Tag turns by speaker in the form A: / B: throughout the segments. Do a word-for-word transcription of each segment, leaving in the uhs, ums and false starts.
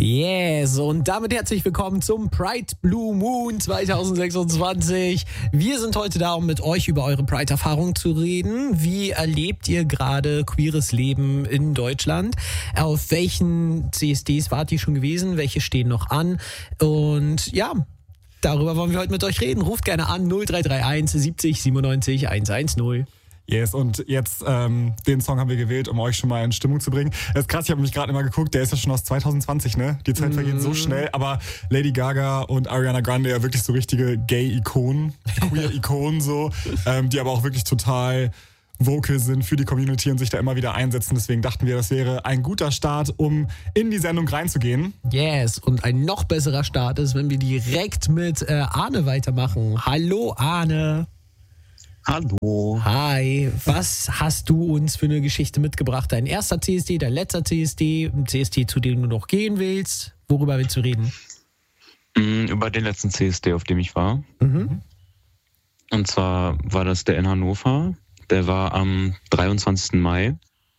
A: Yes, und damit herzlich willkommen zum Pride Blue Moon zwanzig sechsundzwanzig. Wir sind heute da, um mit euch über eure Pride-Erfahrung zu reden. Wie erlebt ihr gerade queeres Leben in Deutschland? Auf welchen C S Ds wart ihr schon gewesen? Welche stehen noch an? Und ja, darüber wollen wir heute mit euch reden. Ruft gerne an null drei drei eins siebzig siebenundneunzig hundertzehn.
B: Yes, und jetzt, ähm, den Song haben wir gewählt, um euch schon mal in Stimmung zu bringen. Das ist krass, ich habe mich gerade immer geguckt, der ist ja schon aus zwanzig zwanzig, ne? Die Zeit vergeht mm. so schnell, aber Lady Gaga und Ariana Grande ja wirklich so richtige Gay-Ikonen, Queer-Ikonen so, ähm, die aber auch wirklich total vocal sind für die Community und sich da immer wieder einsetzen. Deswegen dachten wir, das wäre ein guter Start, um in die Sendung reinzugehen.
A: Yes, und ein noch besserer Start ist, wenn wir direkt mit äh, Arne weitermachen. Hallo Arne.
C: Hallo.
A: Hi, was hast du uns für eine Geschichte mitgebracht? Dein erster C S D, dein letzter C S D, ein C S D, zu dem du noch gehen willst? Worüber willst du reden?
C: Mm, über den letzten C S D, auf dem ich war.
A: Mhm.
C: Und zwar war das der in Hannover. Der war am dreiundzwanzigsten Mai.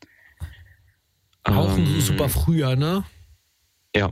A: Auch ein
C: ähm,
A: super Frühjahr, ne?
C: Ja.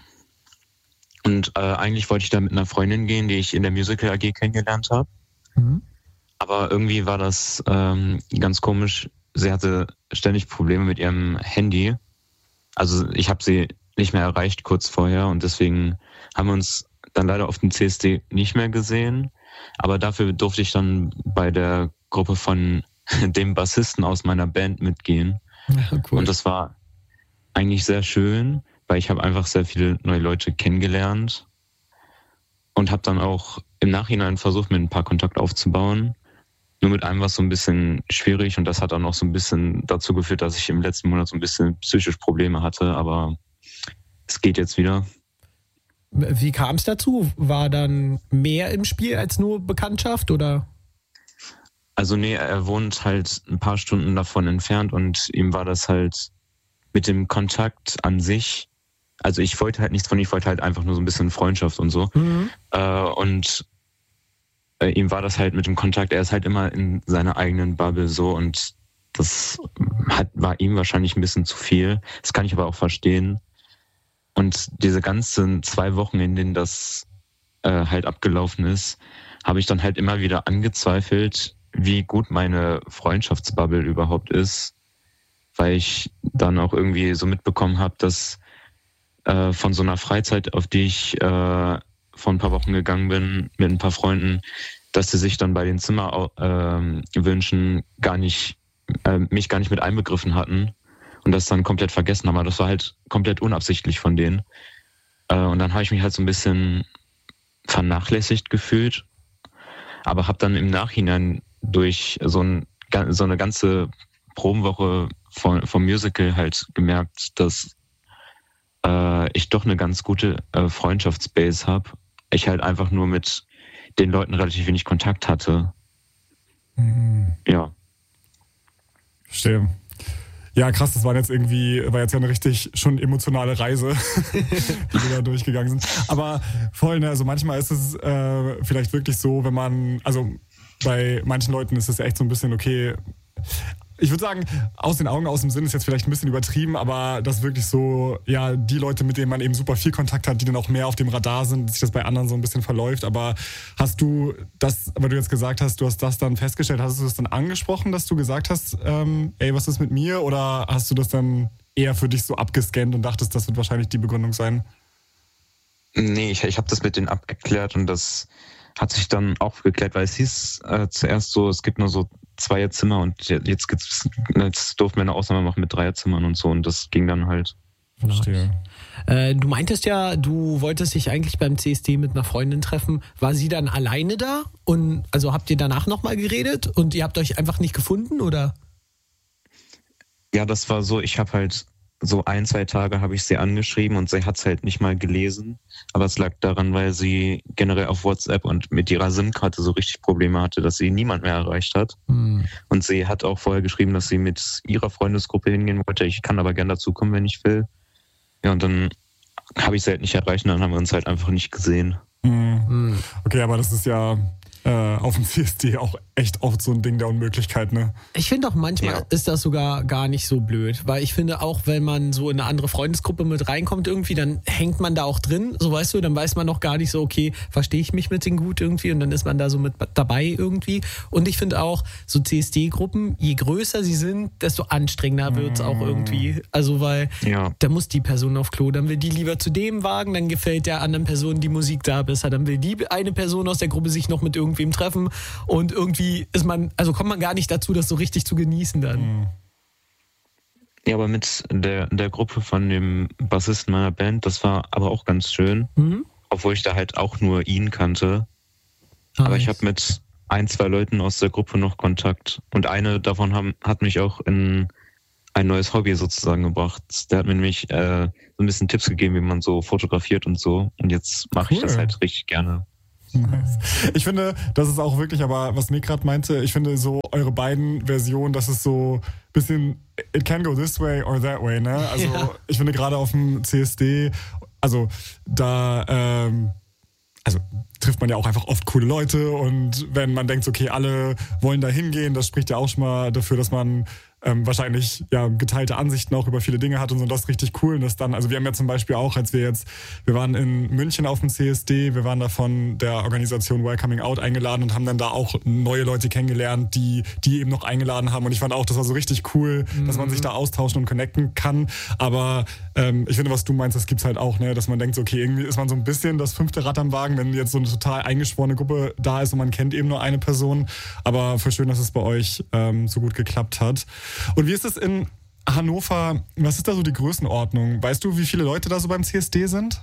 C: Und äh, eigentlich wollte ich da mit einer Freundin gehen, die ich in der Musical A G kennengelernt habe.
A: Mhm.
C: Aber irgendwie war das ähm, ganz komisch. Sie hatte ständig Probleme mit ihrem Handy. Also ich habe sie nicht mehr erreicht kurz vorher und deswegen haben wir uns dann leider auf dem C S D nicht mehr gesehen. Aber dafür durfte ich dann bei der Gruppe von dem Bassisten aus meiner Band mitgehen.
A: Ja, cool.
C: Und das war eigentlich sehr schön, weil ich habe einfach sehr viele neue Leute kennengelernt und habe dann auch im Nachhinein versucht, mit ein paar Kontakte aufzubauen. Nur mit einem war es so ein bisschen schwierig und das hat dann auch so ein bisschen dazu geführt, dass ich im letzten Monat so ein bisschen psychisch Probleme hatte, aber es geht jetzt wieder.
A: Wie kam es dazu? War dann mehr im Spiel als nur Bekanntschaft, oder?
C: Also nee, er wohnt halt ein paar Stunden davon entfernt und ihm war das halt mit dem Kontakt an sich, also ich wollte halt nichts von ihm, ich wollte halt einfach nur so ein bisschen Freundschaft und so.
A: Mhm.
C: Äh, und äh, ihm war das halt mit dem Kontakt, er ist halt immer in seiner eigenen Bubble so und das hat, war ihm wahrscheinlich ein bisschen zu viel. Das kann ich aber auch verstehen. Und diese ganzen zwei Wochen, in denen das äh, halt abgelaufen ist, habe ich dann halt immer wieder angezweifelt, wie gut meine Freundschaftsbubble überhaupt ist, weil ich dann auch irgendwie so mitbekommen habe, dass äh, von so einer Freizeit, auf die ich äh, vor ein paar Wochen gegangen bin mit ein paar Freunden, dass sie sich dann bei den Zimmerwünschen äh, gar nicht, äh, mich gar nicht mit einbegriffen hatten und das dann komplett vergessen haben. Aber das war halt komplett unabsichtlich von denen. Äh, und dann habe ich mich halt so ein bisschen vernachlässigt gefühlt, aber habe dann im Nachhinein durch so, ein, so eine ganze Probenwoche vom, vom Musical halt gemerkt, dass äh, ich doch eine ganz gute äh, Freundschaftsbase habe. Ich halt einfach nur mit den Leuten relativ wenig Kontakt hatte.
B: Mhm.
C: Ja.
B: Verstehe. Ja, krass, das war jetzt irgendwie, war jetzt ja eine richtig schon emotionale Reise, die wir da durchgegangen sind. Aber voll, ne, also manchmal ist es äh, vielleicht wirklich so, wenn man, also bei manchen Leuten ist es echt so ein bisschen okay. Ich würde sagen, aus den Augen, aus dem Sinn ist jetzt vielleicht ein bisschen übertrieben, aber das wirklich so, ja, die Leute, mit denen man eben super viel Kontakt hat, die dann auch mehr auf dem Radar sind, dass sich das bei anderen so ein bisschen verläuft. Aber hast du das, weil du jetzt gesagt hast, du hast das dann festgestellt, hast du das dann angesprochen, dass du gesagt hast, ähm, ey, was ist mit mir? Oder hast du das dann eher für dich so abgescannt und dachtest, das wird wahrscheinlich die Begründung sein?
C: Nee, ich, ich habe das mit denen abgeklärt und das hat sich dann auch geklärt, weil es hieß äh, zuerst so, es gibt nur so Zweierzimmer und jetzt gibt's, jetzt durften wir eine Ausnahme machen mit Dreierzimmern und so und das ging dann halt.
B: Verstehe.
A: Äh, du meintest ja, du wolltest dich eigentlich beim C S D mit einer Freundin treffen. War sie dann alleine da? Und also habt ihr danach nochmal geredet und ihr habt euch einfach nicht gefunden, oder?
C: Ja, das war so, ich habe halt so ein, zwei Tage habe ich sie angeschrieben und sie hat es halt nicht mal gelesen. Aber es lag daran, weil sie generell auf WhatsApp und mit ihrer SIM-Karte so richtig Probleme hatte, dass sie niemand mehr erreicht hat.
A: Hm.
C: Und sie hat auch vorher geschrieben, dass sie mit ihrer Freundesgruppe hingehen wollte. Ich kann aber gern dazukommen, wenn ich will. Ja, und dann habe ich sie halt nicht erreicht und dann haben wir uns halt einfach nicht gesehen.
B: Mhm. Okay, aber das ist ja, äh, auf dem C S D auch echt oft so ein Ding der Unmöglichkeit, ne?
A: Ich finde auch manchmal
C: Ja.
A: ist das sogar gar nicht so blöd, weil ich finde auch, wenn man so in eine andere Freundesgruppe mit reinkommt irgendwie, dann hängt man da auch drin, so weißt du, dann weiß man noch gar nicht so, okay, verstehe ich mich mit denen gut irgendwie und dann ist man da so mit dabei irgendwie. Und ich finde auch, so C S D-Gruppen, je größer sie sind, desto anstrengender wird es auch irgendwie. Also weil
C: Ja.
A: da muss die Person auf Klo, dann will die lieber zu dem Wagen, dann gefällt der anderen Person die Musik da besser, dann will die eine Person aus der Gruppe sich noch mit irgendwem treffen und irgendwie ist man, also kommt man gar nicht dazu, das so richtig zu genießen dann.
C: Ja, aber mit der, der Gruppe von dem Bassisten meiner Band, das war aber auch ganz schön,
A: Mhm.
C: obwohl ich da halt auch nur ihn kannte. Aber ich habe mit ein, zwei Leuten aus der Gruppe noch Kontakt. Und eine davon haben, hat mich auch in ein neues Hobby sozusagen gebracht. Der hat mir nämlich äh, so ein bisschen Tipps gegeben, wie man so fotografiert und so. Und jetzt mache ich
B: Cool.
C: das halt richtig gerne.
B: Nice. Ich finde, das ist auch wirklich, aber was Mick gerade meinte, ich finde so eure beiden Versionen, das ist so ein bisschen, it can go this way or that way, ne? Also
A: Ja.
B: ich finde gerade auf dem C S D, also da, ähm, also trifft man ja auch einfach oft coole Leute und wenn man denkt, okay, alle wollen da hingehen, das spricht ja auch schon mal dafür, dass man ähm, wahrscheinlich ja geteilte Ansichten auch über viele Dinge hat und so, und das ist richtig cool. Und das dann, also wir haben ja zum Beispiel auch, als wir jetzt, wir waren in München auf dem C S D, wir waren da von der Organisation Welcoming Out eingeladen und haben dann da auch neue Leute kennengelernt, die die eben noch eingeladen haben. Und ich fand auch, das war so richtig cool, mhm. dass man sich da austauschen und connecten kann. Aber ähm, ich finde, was du meinst, das gibt's halt auch, ne, dass man denkt, okay, irgendwie ist man so ein bisschen das fünfte Rad am Wagen, wenn jetzt so eine total eingeschworene Gruppe da ist und man kennt eben nur eine Person. Aber voll schön, dass es bei euch ähm, so gut geklappt hat. Und wie ist es in Hannover? Was ist da so die Größenordnung? Weißt du, wie viele Leute da so beim C S D sind?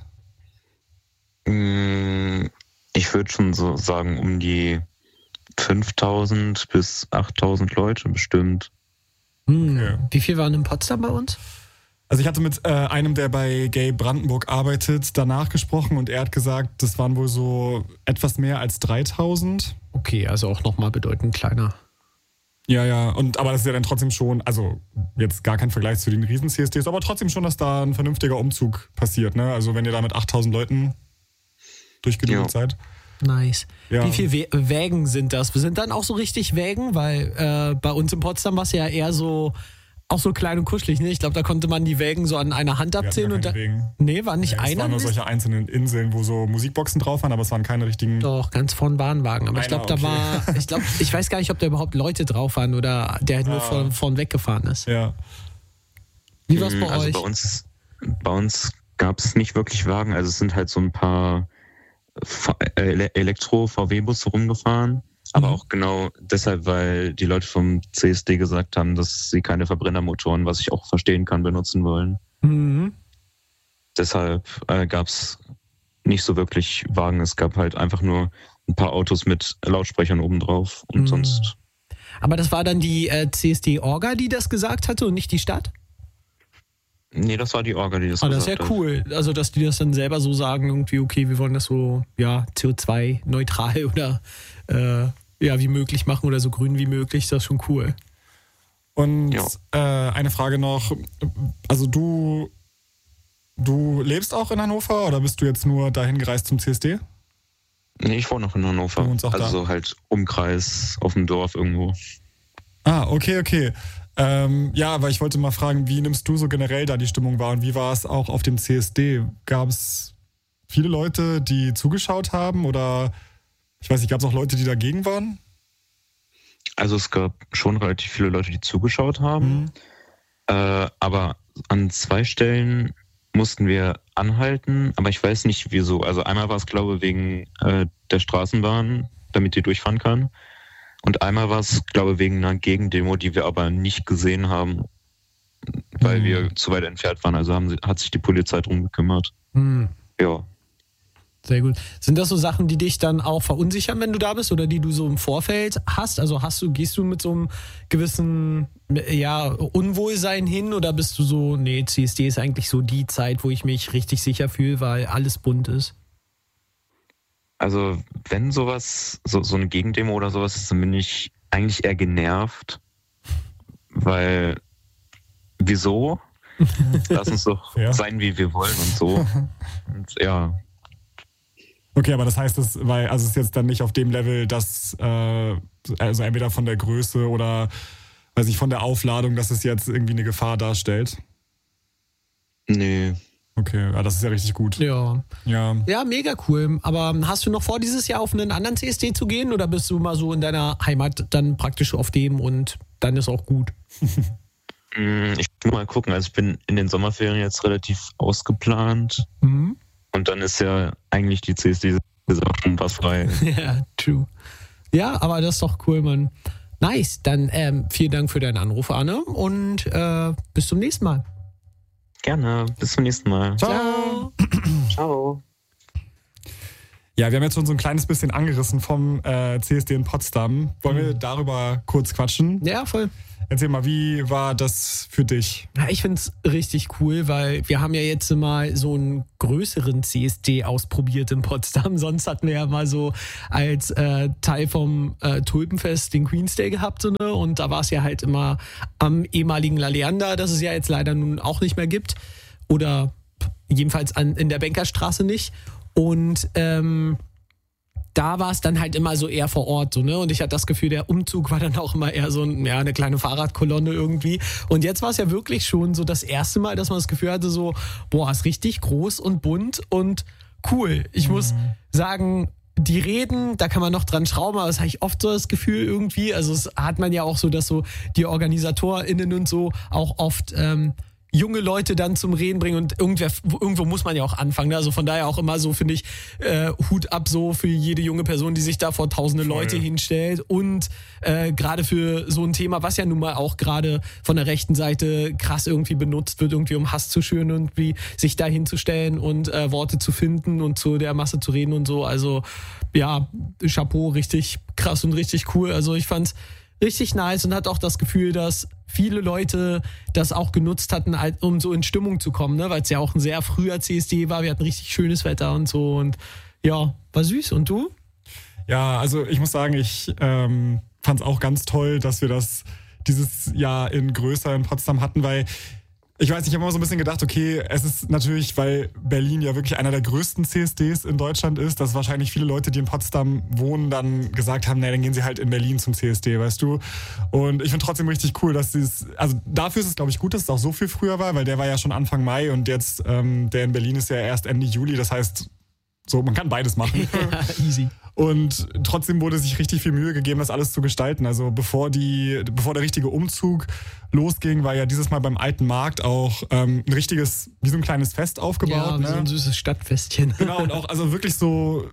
C: Mm, Ich würde schon so sagen, um die fünftausend bis achttausend Leute bestimmt.
A: Hm.
B: Okay.
A: Wie viel waren in Potsdam bei uns?
B: Also ich hatte mit äh, einem, der bei Gay Brandenburg arbeitet, danach gesprochen und er hat gesagt, das waren wohl so etwas mehr als dreitausend.
A: Okay, also auch nochmal bedeutend kleiner.
B: Ja, ja, und aber das ist ja dann trotzdem schon, also jetzt gar kein Vergleich zu den Riesen-C S Ds, aber trotzdem schon, dass da ein vernünftiger Umzug passiert, ne? Also wenn ihr da mit achttausend Leuten durchgedrückt
C: Ja.
B: seid.
A: Nice.
B: Ja.
A: Wie viele Wä- Wägen sind das? Wir sind dann auch so richtig Wägen, weil äh, bei uns in Potsdam war es ja eher so, auch so klein und kuschelig, ne? Ich glaube, da konnte man die Wägen so an einer Hand
B: Wir hatten
A: abzählen.
B: gar
A: Und da,
B: keine Wägen.
A: nee, war nicht
B: Ja, es
A: einer.
B: waren nur solche einzelnen Inseln, wo so Musikboxen drauf waren, aber es waren keine richtigen.
A: Doch, ganz vorn waren Wagen. Aber ich
B: Einer,
A: glaube, da
B: okay.
A: war, ich glaube, ich weiß gar nicht, ob da überhaupt Leute drauf waren oder der halt nur
B: Ah.
A: vorn, vorn weggefahren ist.
B: Ja.
A: Wie war's
C: Mm,
A: bei
C: also
A: euch?
C: bei uns, bei uns gab es nicht wirklich Wagen, also es sind halt so ein paar Fa- Ele- Elektro-V W-Busse rumgefahren, aber
A: Mhm.
C: auch genau deshalb, weil die Leute vom C S D gesagt haben, dass sie keine Verbrennermotoren, was ich auch verstehen kann, benutzen wollen.
A: Mhm.
C: Deshalb äh, gab es nicht so wirklich Wagen, es gab halt einfach nur ein paar Autos mit Lautsprechern obendrauf und
A: Mhm.
C: sonst...
A: Aber das war dann die äh, C S D-Orga, die das gesagt hatte und nicht die Stadt?
C: Nee, das war die Orga, die das
A: Ah, das ist ja
C: gesagt hat.
A: cool. Also, dass die das dann selber so sagen, irgendwie, okay, wir wollen das so, ja, C O zwei neutral oder äh, ja, wie möglich machen oder so grün wie möglich, das ist schon cool.
B: Und
C: Ja.
B: äh, eine Frage noch. Also du, du lebst auch in Hannover oder bist du jetzt nur dahin gereist zum C S D?
C: Nee, ich wohne noch in Hannover.
B: Du wohnst auch
C: also
B: da?
C: so halt Umkreis auf dem Dorf irgendwo.
B: Ah, okay, okay. Ähm, ja, aber ich wollte mal fragen, wie nimmst du so generell da die Stimmung wahr und wie war es auch auf dem C S D? Gab es viele Leute, die zugeschaut haben oder ich weiß nicht, gab es auch Leute, die dagegen waren?
C: Also es gab schon relativ viele Leute, die zugeschaut haben.
B: Mhm.
C: Äh, aber an zwei Stellen mussten wir anhalten, aber ich weiß nicht wieso. Also einmal war es, glaube ich, wegen äh, der Straßenbahn, damit die durchfahren kann. Und einmal war es, glaube ich, wegen einer Gegendemo, die wir aber nicht gesehen haben, weil
B: Mhm.
C: wir zu weit entfernt waren. Also haben sie, hat sich die Polizei drum gekümmert.
A: Hm,
C: Ja.
A: sehr gut. Sind das so Sachen, die dich dann auch verunsichern, wenn du da bist oder die du so im Vorfeld hast? Also hast du, gehst du mit so einem gewissen ja, Unwohlsein hin oder bist du so, nee, C S D ist eigentlich so die Zeit, wo ich mich richtig sicher fühle, weil alles bunt ist?
C: Also wenn sowas, so, so eine Gegendemo oder sowas ist, dann bin ich eigentlich eher genervt, weil wieso? Lass uns doch
B: Ja.
C: sein, wie wir wollen und so. Und ja,
B: Okay, aber das heißt, das, weil, also es ist jetzt dann nicht auf dem Level, dass, äh, also entweder von der Größe oder, weiß ich, von der Aufladung, dass es jetzt irgendwie eine Gefahr darstellt?
C: Nee.
B: Okay, ja, das ist ja richtig gut.
A: Ja.
B: Ja.
A: Ja, mega cool. Aber hast du noch vor, dieses Jahr auf einen anderen C S D zu gehen oder bist du mal so in deiner Heimat dann praktisch auf dem und dann ist auch gut?
C: Ich muss mal gucken. Also ich bin in den Sommerferien jetzt relativ ausgeplant.
A: Mhm.
C: Und dann ist ja eigentlich die C S D-Saison schon was frei.
A: Ja, true. Ja, aber das ist doch cool, Mann. Nice. Dann ähm, vielen Dank für deinen Anruf, Arne. Und äh, bis zum nächsten Mal.
C: Gerne. Bis zum nächsten Mal.
A: Ciao.
C: Ciao.
B: Ja, wir haben jetzt schon so ein kleines bisschen angerissen vom äh, C S D in Potsdam. Wollen wir darüber kurz quatschen?
A: Ja, voll.
B: Erzähl mal, wie war das für dich?
A: Ja, ich find's richtig cool, weil wir haben ja jetzt mal so einen größeren C S D ausprobiert in Potsdam. Sonst hatten wir ja mal so als äh, Teil vom äh, Tulpenfest den Queen's Day gehabt. So, ne? Und da war es ja halt immer am ehemaligen La Leander, das es ja jetzt leider nun auch nicht mehr gibt. Oder jedenfalls an, in der Bankerstraße nicht. Und ähm, da war es dann halt immer so eher vor Ort, so, ne? Und ich hatte das Gefühl, der Umzug war dann auch immer eher so ein, ja, eine kleine Fahrradkolonne irgendwie. Und jetzt war es ja wirklich schon so das erste Mal, dass man das Gefühl hatte, so, boah, ist richtig groß und bunt und cool. Ich mhm. muss sagen, die Reden, da kann man noch dran schrauben, aber das habe ich oft so das Gefühl irgendwie. Also es hat man ja auch so, dass so die OrganisatorInnen und so auch oft ähm, junge Leute dann zum Reden bringen und irgendwer, irgendwo muss man ja auch anfangen. Also von daher auch immer so, finde ich, äh, Hut ab so für jede junge Person, die sich da vor tausende Voll. Leute hinstellt und äh, gerade für so ein Thema, was ja nun mal auch gerade von der rechten Seite krass irgendwie benutzt wird, irgendwie um Hass zu schüren und irgendwie sich da hinzustellen und äh, Worte zu finden und zu der Masse zu reden und so. Also ja, Chapeau, richtig krass und richtig cool. Also ich fand's richtig nice und hatte auch das Gefühl, dass viele Leute das auch genutzt hatten, um so in Stimmung zu kommen, ne? Weil es ja auch ein sehr früher C S D war. Wir hatten richtig schönes Wetter und so und ja, war süß. Und du?
B: Ja, also ich muss sagen, ich ähm, fand es auch ganz toll, dass wir das dieses Jahr in größer in Potsdam hatten, weil ich weiß nicht, ich habe immer so ein bisschen gedacht, okay, es ist natürlich, weil Berlin ja wirklich einer der größten C S Ds in Deutschland ist, dass wahrscheinlich viele Leute, die in Potsdam wohnen, dann gesagt haben, naja, dann gehen sie halt in Berlin zum C S D, weißt du. Und ich finde trotzdem richtig cool, dass sie es, also dafür ist es, glaube ich, gut, dass es auch so viel früher war, weil der war ja schon Anfang Mai und jetzt, ähm, der in Berlin ist ja erst Ende Juli, das heißt, so, man kann beides machen.
A: Ja, easy.
B: Und trotzdem wurde sich richtig viel Mühe gegeben, das alles zu gestalten. Also bevor die, bevor der richtige Umzug losging, war ja dieses Mal beim Alten Markt auch ähm, ein richtiges, wie so ein kleines Fest aufgebaut.
A: Ja, wie
B: ne?
A: so ein süßes Stadtfestchen.
B: Genau, und auch also wirklich so,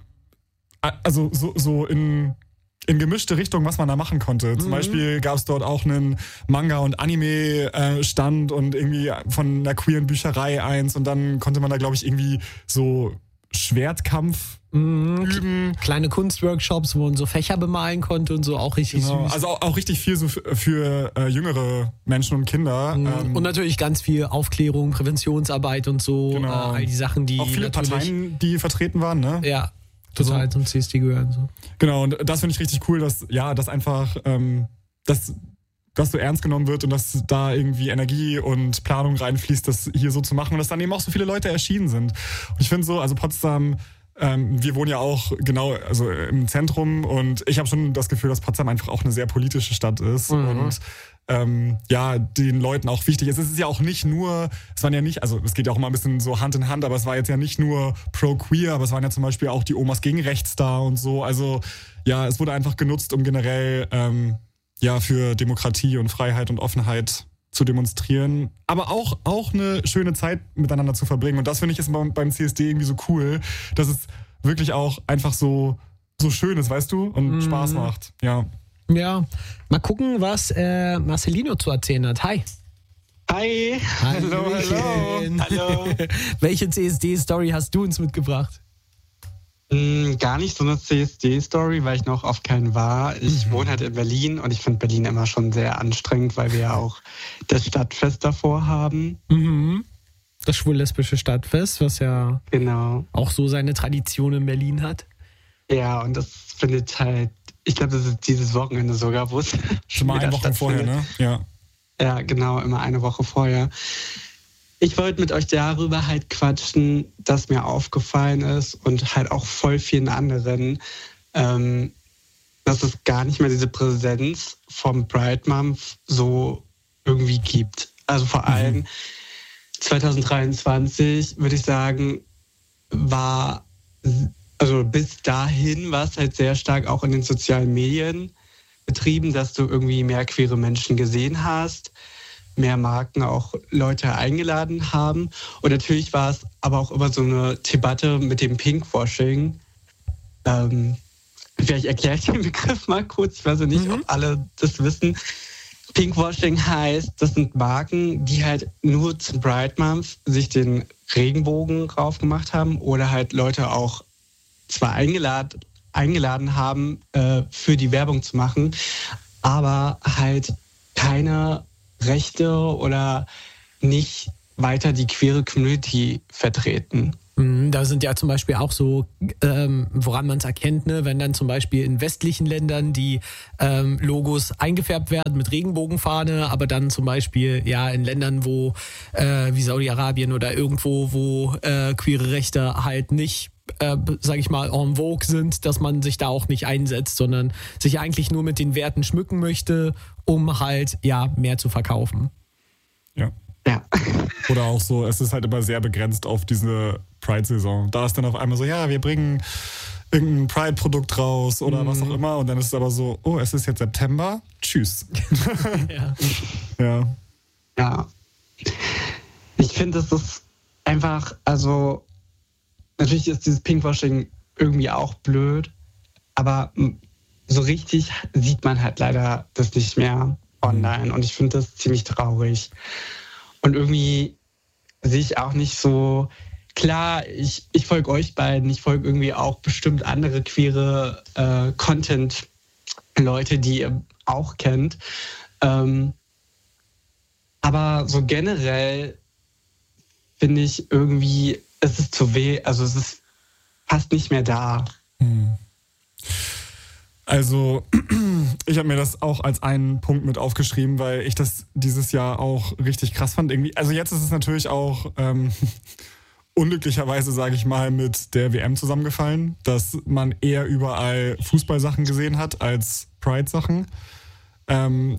B: also so, so in, in gemischte Richtung, was man da machen konnte. Zum mhm. Beispiel gab es dort auch einen Manga- und Anime-Stand und irgendwie von einer queeren Bücherei eins und dann konnte man da, glaube ich, irgendwie so Schwertkampf
A: mhm.
B: üben.
A: Kleine Kunstworkshops, wo man so Fächer bemalen konnte und so, auch richtig
B: Genau.
A: süß.
B: Also auch, auch richtig viel so für, für äh, jüngere Menschen und Kinder.
A: Mhm.
B: Ähm,
A: und natürlich ganz viel Aufklärung, Präventionsarbeit und so,
B: Genau.
A: äh, all die Sachen, die
B: auch viele
A: natürlich,
B: Parteien, die vertreten waren, ne?
A: Ja, total
B: Also,
A: zum C S D gehören. So.
B: Genau, und das finde ich richtig cool, dass, ja, dass einfach, ähm, dass das so ernst genommen wird und dass da irgendwie Energie und Planung reinfließt, das hier so zu machen und dass dann eben auch so viele Leute erschienen sind. Und ich finde so, also Potsdam, ähm, wir wohnen ja auch genau also im Zentrum und ich habe schon das Gefühl, dass Potsdam einfach auch eine sehr politische Stadt ist mhm. und ähm, ja, den Leuten auch wichtig ist. Es ist ja auch nicht nur, es waren ja nicht, also es geht ja auch mal ein bisschen so Hand in Hand, aber es war jetzt ja nicht nur pro-queer, aber es waren ja zum Beispiel auch die Omas gegen Rechts da und so. Also ja, es wurde einfach genutzt, um generell ähm, ja, für Demokratie und Freiheit und Offenheit zu demonstrieren, aber auch, auch eine schöne Zeit miteinander zu verbringen. Und das finde ich ist beim C S D irgendwie so cool, dass es wirklich auch einfach so, so schön ist, weißt du, und mhm. Spaß macht. Ja.
A: Ja, mal gucken, was äh, Marcelino zu erzählen hat. Hi.
D: Hi.
A: Hallo, hallo.
D: Hallo.
A: Welche C S D-Story hast du uns mitgebracht?
D: Mm, gar nicht so eine C S D-Story, weil ich noch auf keinen war. Ich mhm. wohne halt in Berlin und ich finde Berlin immer schon sehr anstrengend, weil wir ja auch das Stadtfest davor haben.
A: Mhm. Das schwul-lesbische Stadtfest, was ja
D: genau
A: auch so seine Tradition in Berlin hat.
D: Ja, und das findet halt, ich glaube, das ist dieses Wochenende sogar, wo es
B: schon mal eine Woche vorher, ne? Ja.
D: Ja, genau, immer eine Woche vorher. ich wollte mit euch darüber halt quatschen, dass mir aufgefallen ist und halt auch voll vielen anderen, ähm, dass es gar nicht mehr diese Präsenz vom Pride Month so irgendwie gibt. Also vor allem mhm. zwanzig dreiundzwanzig, würde ich sagen, war, also bis dahin war es halt sehr stark auch in den sozialen Medien betrieben, dass du irgendwie mehr queere Menschen gesehen hast, mehr Marken auch Leute eingeladen haben. Und natürlich war es aber auch immer so eine Debatte mit dem Pinkwashing. Ähm, vielleicht erkläre ich den Begriff mal kurz, ich weiß nicht, mhm. ob alle das wissen. Pinkwashing heißt, das sind Marken, die halt nur zum Pride Month sich den Regenbogen drauf gemacht haben oder halt Leute auch zwar eingeladen, eingeladen haben, äh, für die Werbung zu machen, aber halt keine Rechte oder nicht weiter die queere Community vertreten.
A: Da sind ja zum Beispiel auch so, ähm, woran man es erkennt, ne? Wenn dann zum Beispiel in westlichen Ländern die ähm, Logos eingefärbt werden mit Regenbogenfahne, aber dann zum Beispiel ja in Ländern, wo äh, wie Saudi-Arabien oder irgendwo, wo äh, queere Rechte halt nicht, äh, sag ich mal, en vogue sind, dass man sich da auch nicht einsetzt, sondern sich eigentlich nur mit den Werten schmücken möchte, um halt ja mehr zu verkaufen.
B: Ja.
D: Ja.
B: Oder auch so, es ist halt immer sehr begrenzt auf diese Pride-Saison. Da ist dann auf einmal so, ja, wir bringen irgendein Pride-Produkt raus oder mm. was auch immer. Und dann ist es aber so, oh, es ist jetzt September, tschüss.
A: ja.
B: ja.
D: Ja. Ich finde, es ist einfach, also natürlich ist dieses Pinkwashing irgendwie auch blöd, aber so richtig sieht man halt leider das nicht mehr online. Und ich finde das ziemlich traurig. Und irgendwie sehe ich auch nicht so, klar, ich, ich folge euch beiden, ich folge irgendwie auch bestimmt andere queere äh, Content-Leute, die ihr auch kennt. Ähm, aber so generell finde ich irgendwie, es ist zu weh, also es ist fast nicht mehr da.
B: Hm. Also ich habe mir das auch als einen Punkt mit aufgeschrieben, weil ich das dieses Jahr auch richtig krass fand. Irgendwie, also jetzt ist es natürlich auch ähm, unglücklicherweise, sage ich mal, mit der W M zusammengefallen, dass man eher überall Fußballsachen gesehen hat als Pride-Sachen. Ähm,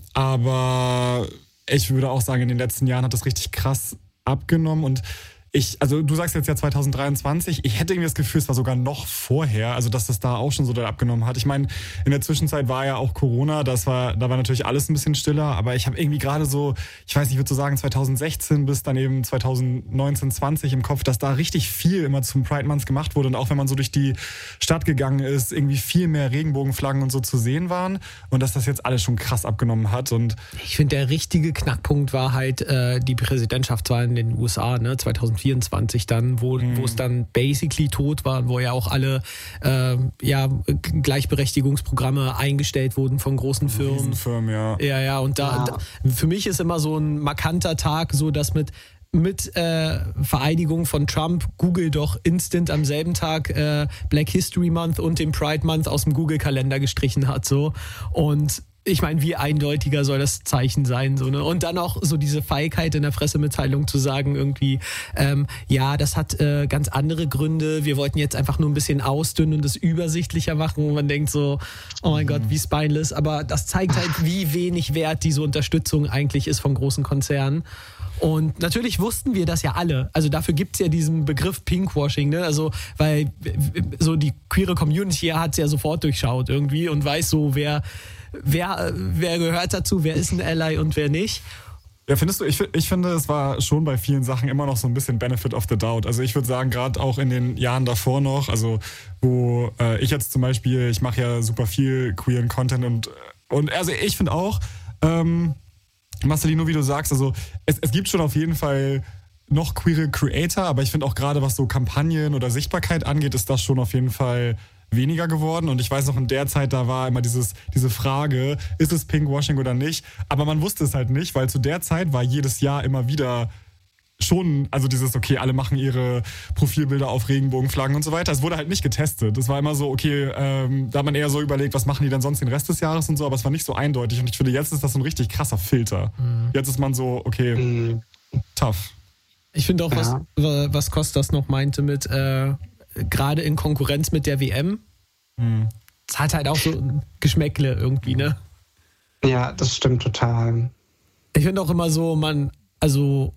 B: aber ich würde auch sagen, in den letzten Jahren hat das richtig krass abgenommen und Ich, also du sagst jetzt ja zwanzig dreiundzwanzig, ich hätte irgendwie das Gefühl, es war sogar noch vorher, also dass das da auch schon so doll abgenommen hat. Ich meine, in der Zwischenzeit war ja auch Corona, das war, da war natürlich alles ein bisschen stiller, aber ich habe irgendwie gerade so, ich weiß nicht, ich würde so sagen zwanzig sechzehn bis dann eben zwanzig neunzehn, zwanzig im Kopf, dass da richtig viel immer zum Pride Month gemacht wurde und auch wenn man so durch die Stadt gegangen ist, irgendwie viel mehr Regenbogenflaggen und so zu sehen waren und dass das jetzt alles schon krass abgenommen hat. Und
A: ich finde, der richtige Knackpunkt war halt äh, die Präsidentschaftswahl in den U S A, ne, zwanzig vierundzwanzig dann, wo mhm. wo es dann basically tot war, wo ja auch alle äh, ja, Gleichberechtigungsprogramme eingestellt wurden von großen Firmen.
B: Riesenfirmen, ja.
A: Ja, ja, und da, ja. da für mich ist immer so ein markanter Tag, so dass mit mit äh, Vereidigung von Trump Google doch instant am selben Tag äh, Black History Month und den Pride Month aus dem Google-Kalender gestrichen hat, so. Und ich meine, wie eindeutiger soll das Zeichen sein, so, ne? Und dann auch so diese Feigheit in der Pressemitteilung zu sagen, irgendwie, ähm, ja, das hat äh, ganz andere Gründe. Wir wollten jetzt einfach nur ein bisschen ausdünnen und es übersichtlicher machen. Und man denkt so, oh mein mhm. Gott, wie spineless. Aber das zeigt halt, wie wenig wert diese Unterstützung eigentlich ist von großen Konzernen. Und natürlich wussten wir das ja alle. Also dafür gibt's ja diesen Begriff Pinkwashing, ne? Also, weil so die queere Community hat's ja sofort durchschaut irgendwie und weiß so, wer Wer, wer gehört dazu, wer ist ein Ally und wer nicht?
B: Ja, findest du, ich, ich finde, es war schon bei vielen Sachen immer noch so ein bisschen Benefit of the Doubt. Also ich würde sagen, gerade auch in den Jahren davor noch, also wo äh, ich jetzt zum Beispiel, ich mache ja super viel queeren Content und, und also ich finde auch, ähm, Marcelino, wie du sagst, also es, es gibt schon auf jeden Fall noch queere Creator, aber ich finde auch gerade, was so Kampagnen oder Sichtbarkeit angeht, ist das schon auf jeden Fall weniger geworden und ich weiß noch, in der Zeit, da war immer dieses, diese Frage, ist es Pinkwashing oder nicht? Aber man wusste es halt nicht, weil zu der Zeit war jedes Jahr immer wieder schon, also dieses, okay, alle machen ihre Profilbilder auf Regenbogenflaggen und so weiter. Es wurde halt nicht getestet. Es war immer so, okay, ähm, da hat man eher so überlegt, was machen die dann sonst den Rest des Jahres und so, aber es war nicht so eindeutig und ich finde, jetzt ist das so ein richtig krasser Filter. Mhm. Jetzt ist man so, okay, mhm. tough.
A: Ich finde auch,
D: Ja.
A: was, was Kostas noch meinte mit, äh, gerade in Konkurrenz mit der W M,
B: Mhm.
A: es hat halt auch so ein Geschmäckle irgendwie, ne?
D: Ja, das stimmt total.
A: Ich finde auch immer so, man, also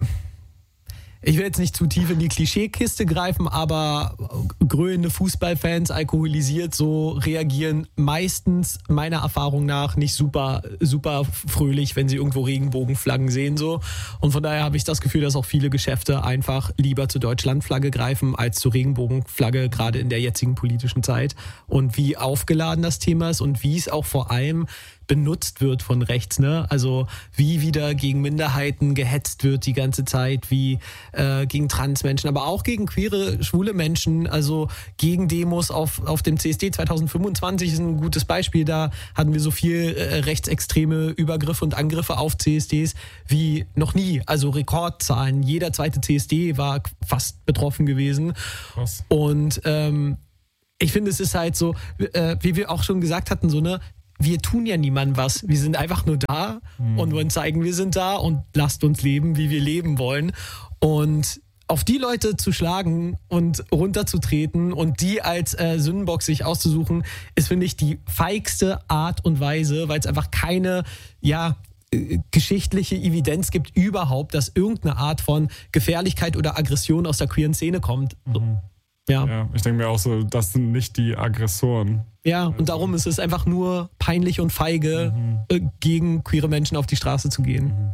A: ich will jetzt nicht zu tief in die Klischeekiste greifen, aber grölende Fußballfans, alkoholisiert, so reagieren meistens meiner Erfahrung nach nicht super, super fröhlich, wenn sie irgendwo Regenbogenflaggen sehen, so. Und von daher habe ich das Gefühl, dass auch viele Geschäfte einfach lieber zur Deutschlandflagge greifen als zur Regenbogenflagge, gerade in der jetzigen politischen Zeit. Und wie aufgeladen das Thema ist und wie es auch vor allem benutzt wird von rechts, ne? Also wie wieder gegen Minderheiten gehetzt wird die ganze Zeit, wie äh, gegen Transmenschen, aber auch gegen queere, schwule Menschen, also gegen Demos auf, auf dem C S D zwanzig fünfundzwanzig ist ein gutes Beispiel. Da hatten wir so viel äh, rechtsextreme Übergriffe und Angriffe auf C S Ds wie noch nie. Also Rekordzahlen. Jeder zweite C S D war fast betroffen gewesen.
B: Krass.
A: Und ähm, ich finde, es ist halt so, äh, wie wir auch schon gesagt hatten, so eine wir tun ja niemandem was. Wir sind einfach nur da mhm. und wollen zeigen, wir sind da und lasst uns leben, wie wir leben wollen. Und auf die Leute zu schlagen und runterzutreten und die als äh, Sündenbock sich auszusuchen, ist, finde ich, die feigste Art und Weise, weil es einfach keine, ja, äh, geschichtliche Evidenz gibt überhaupt, dass irgendeine Art von Gefährlichkeit oder Aggression aus der queeren Szene kommt.
B: Mhm.
A: Ja.
B: Ja, ich denke mir auch so, das sind nicht die Aggressoren.
A: Ja, und darum ist es einfach nur peinlich und feige,
B: Mhm.
A: äh, gegen queere Menschen auf die Straße zu gehen.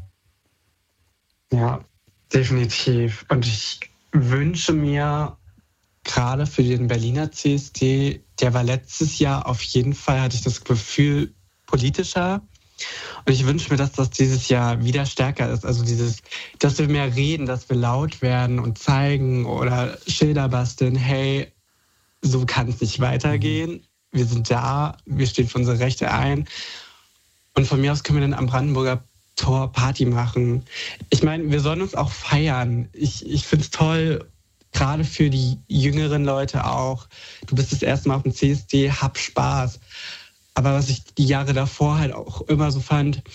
D: Ja, definitiv. Und ich wünsche mir gerade für den Berliner C S D, der war letztes Jahr auf jeden Fall, hatte ich das Gefühl, politischer. Und ich wünsche mir, dass das dieses Jahr wieder stärker ist. Also dieses, dass wir mehr reden, dass wir laut werden und zeigen oder Schilder basteln, hey, so kann es nicht weitergehen. Wir sind da, wir stehen für unsere Rechte ein. Und von mir aus können wir dann am Brandenburger Tor Party machen. Ich meine, wir sollen uns auch feiern. Ich, ich finde es toll, gerade für die jüngeren Leute auch. Du bist das erste Mal auf dem C S D, hab Spaß. Aber was ich die Jahre davor halt auch immer so fand,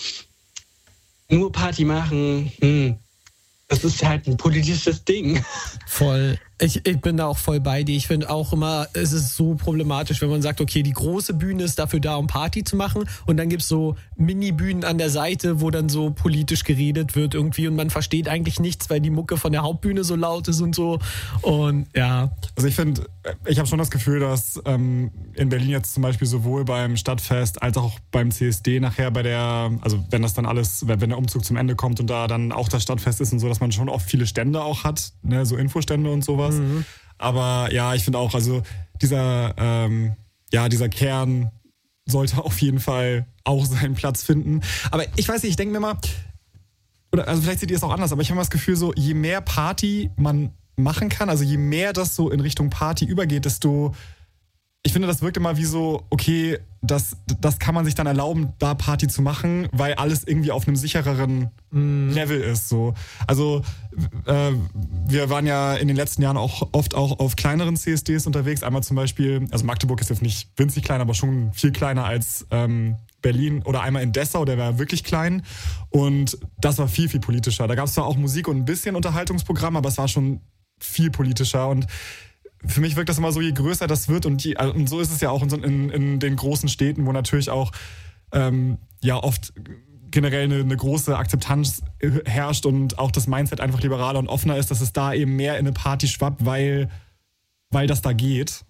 D: nur Party machen, hm, das ist halt ein politisches Ding.
A: Voll. Ich, ich bin da auch voll bei dir. Ich finde auch immer, es ist so problematisch, wenn man sagt, okay, die große Bühne ist dafür da, um Party zu machen und dann gibt's so Mini-Bühnen an der Seite, wo dann so politisch geredet wird irgendwie und man versteht eigentlich nichts, weil die Mucke von der Hauptbühne so laut ist und so. Und ja.
B: Also ich finde, ich habe schon das Gefühl, dass ähm, in Berlin jetzt zum Beispiel sowohl beim Stadtfest als auch beim C S D nachher bei der, also wenn das dann alles, wenn der Umzug zum Ende kommt und da dann auch das Stadtfest ist und so, dass man schon oft viele Stände auch hat, ne, so Infostände und sowas. Mhm. Aber ja, ich finde auch, also dieser, ähm, ja, dieser Kern sollte auf jeden Fall auch seinen Platz finden. Aber ich weiß nicht, ich denke mir mal, oder also vielleicht seht ihr es auch anders, aber ich habe mal das Gefühl, so je mehr Party man machen kann, also je mehr das so in Richtung Party übergeht, desto, ich finde, das wirkt immer wie so, okay, das, das kann man sich dann erlauben, da Party zu machen, weil alles irgendwie auf einem sichereren mm. Level ist. So. Also äh, wir waren ja in den letzten Jahren auch oft auch auf kleineren C S Ds unterwegs. Einmal zum Beispiel, also Magdeburg ist jetzt nicht winzig klein, aber schon viel kleiner als ähm, Berlin oder einmal in Dessau, der war wirklich klein und das war viel, viel politischer. Da gab es zwar auch Musik und ein bisschen Unterhaltungsprogramm, aber es war schon viel politischer und für mich wirkt das immer so, je größer das wird und, je, und so ist es ja auch in, in, in den großen Städten, wo natürlich auch ähm, ja oft generell eine, eine große Akzeptanz herrscht und auch das Mindset einfach liberaler und offener ist, dass es da eben mehr in eine Party schwappt, weil, weil das da geht.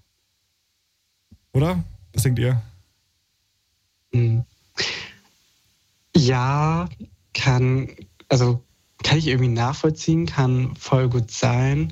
B: Oder? Was denkt ihr?
D: Ja, kann, also kann ich irgendwie nachvollziehen, kann voll gut sein.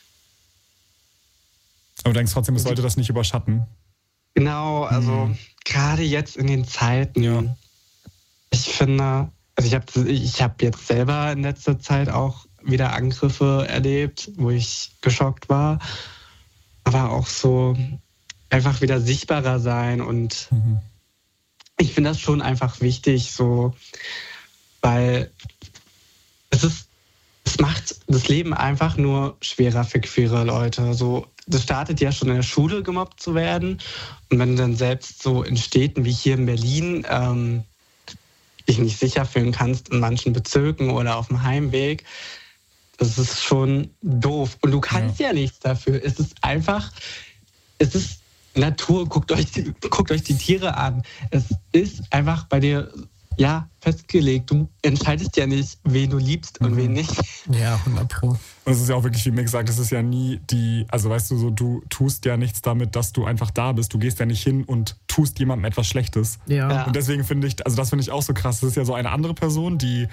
B: Aber du denkst trotzdem, es sollte das nicht überschatten?
D: Genau, also mhm. gerade jetzt in den Zeiten.
B: Ja.
D: Ich finde, also ich habe ich hab jetzt selber in letzter Zeit auch wieder Angriffe erlebt, wo ich geschockt war. Aber auch so einfach wieder sichtbarer sein. Und mhm. ich finde das schon einfach wichtig, so, weil es ist, es macht das Leben einfach nur schwerer für queere Leute. So, das startet ja schon in der Schule, gemobbt zu werden. Und wenn du dann selbst so in Städten wie hier in Berlin ähm, dich nicht sicher fühlen kannst, in manchen Bezirken oder auf dem Heimweg, Das ist schon doof. Und du kannst ja, ja nichts dafür. Es ist einfach, es ist Natur. Guckt euch, guckt euch die Tiere an. Es ist einfach bei dir, ja, festgelegt. Du entscheidest ja nicht, wen du liebst und mhm. wen nicht.
A: Ja, hundert Pro.
B: Und es ist ja auch wirklich, wie Mick sagt, es ist ja nie die, also weißt du, so du tust ja nichts damit, dass du einfach da bist. Du gehst ja nicht hin und tust jemandem etwas Schlechtes.
A: Ja. ja.
B: Und deswegen finde ich, also das finde ich auch so krass. Das ist ja so eine andere Person, die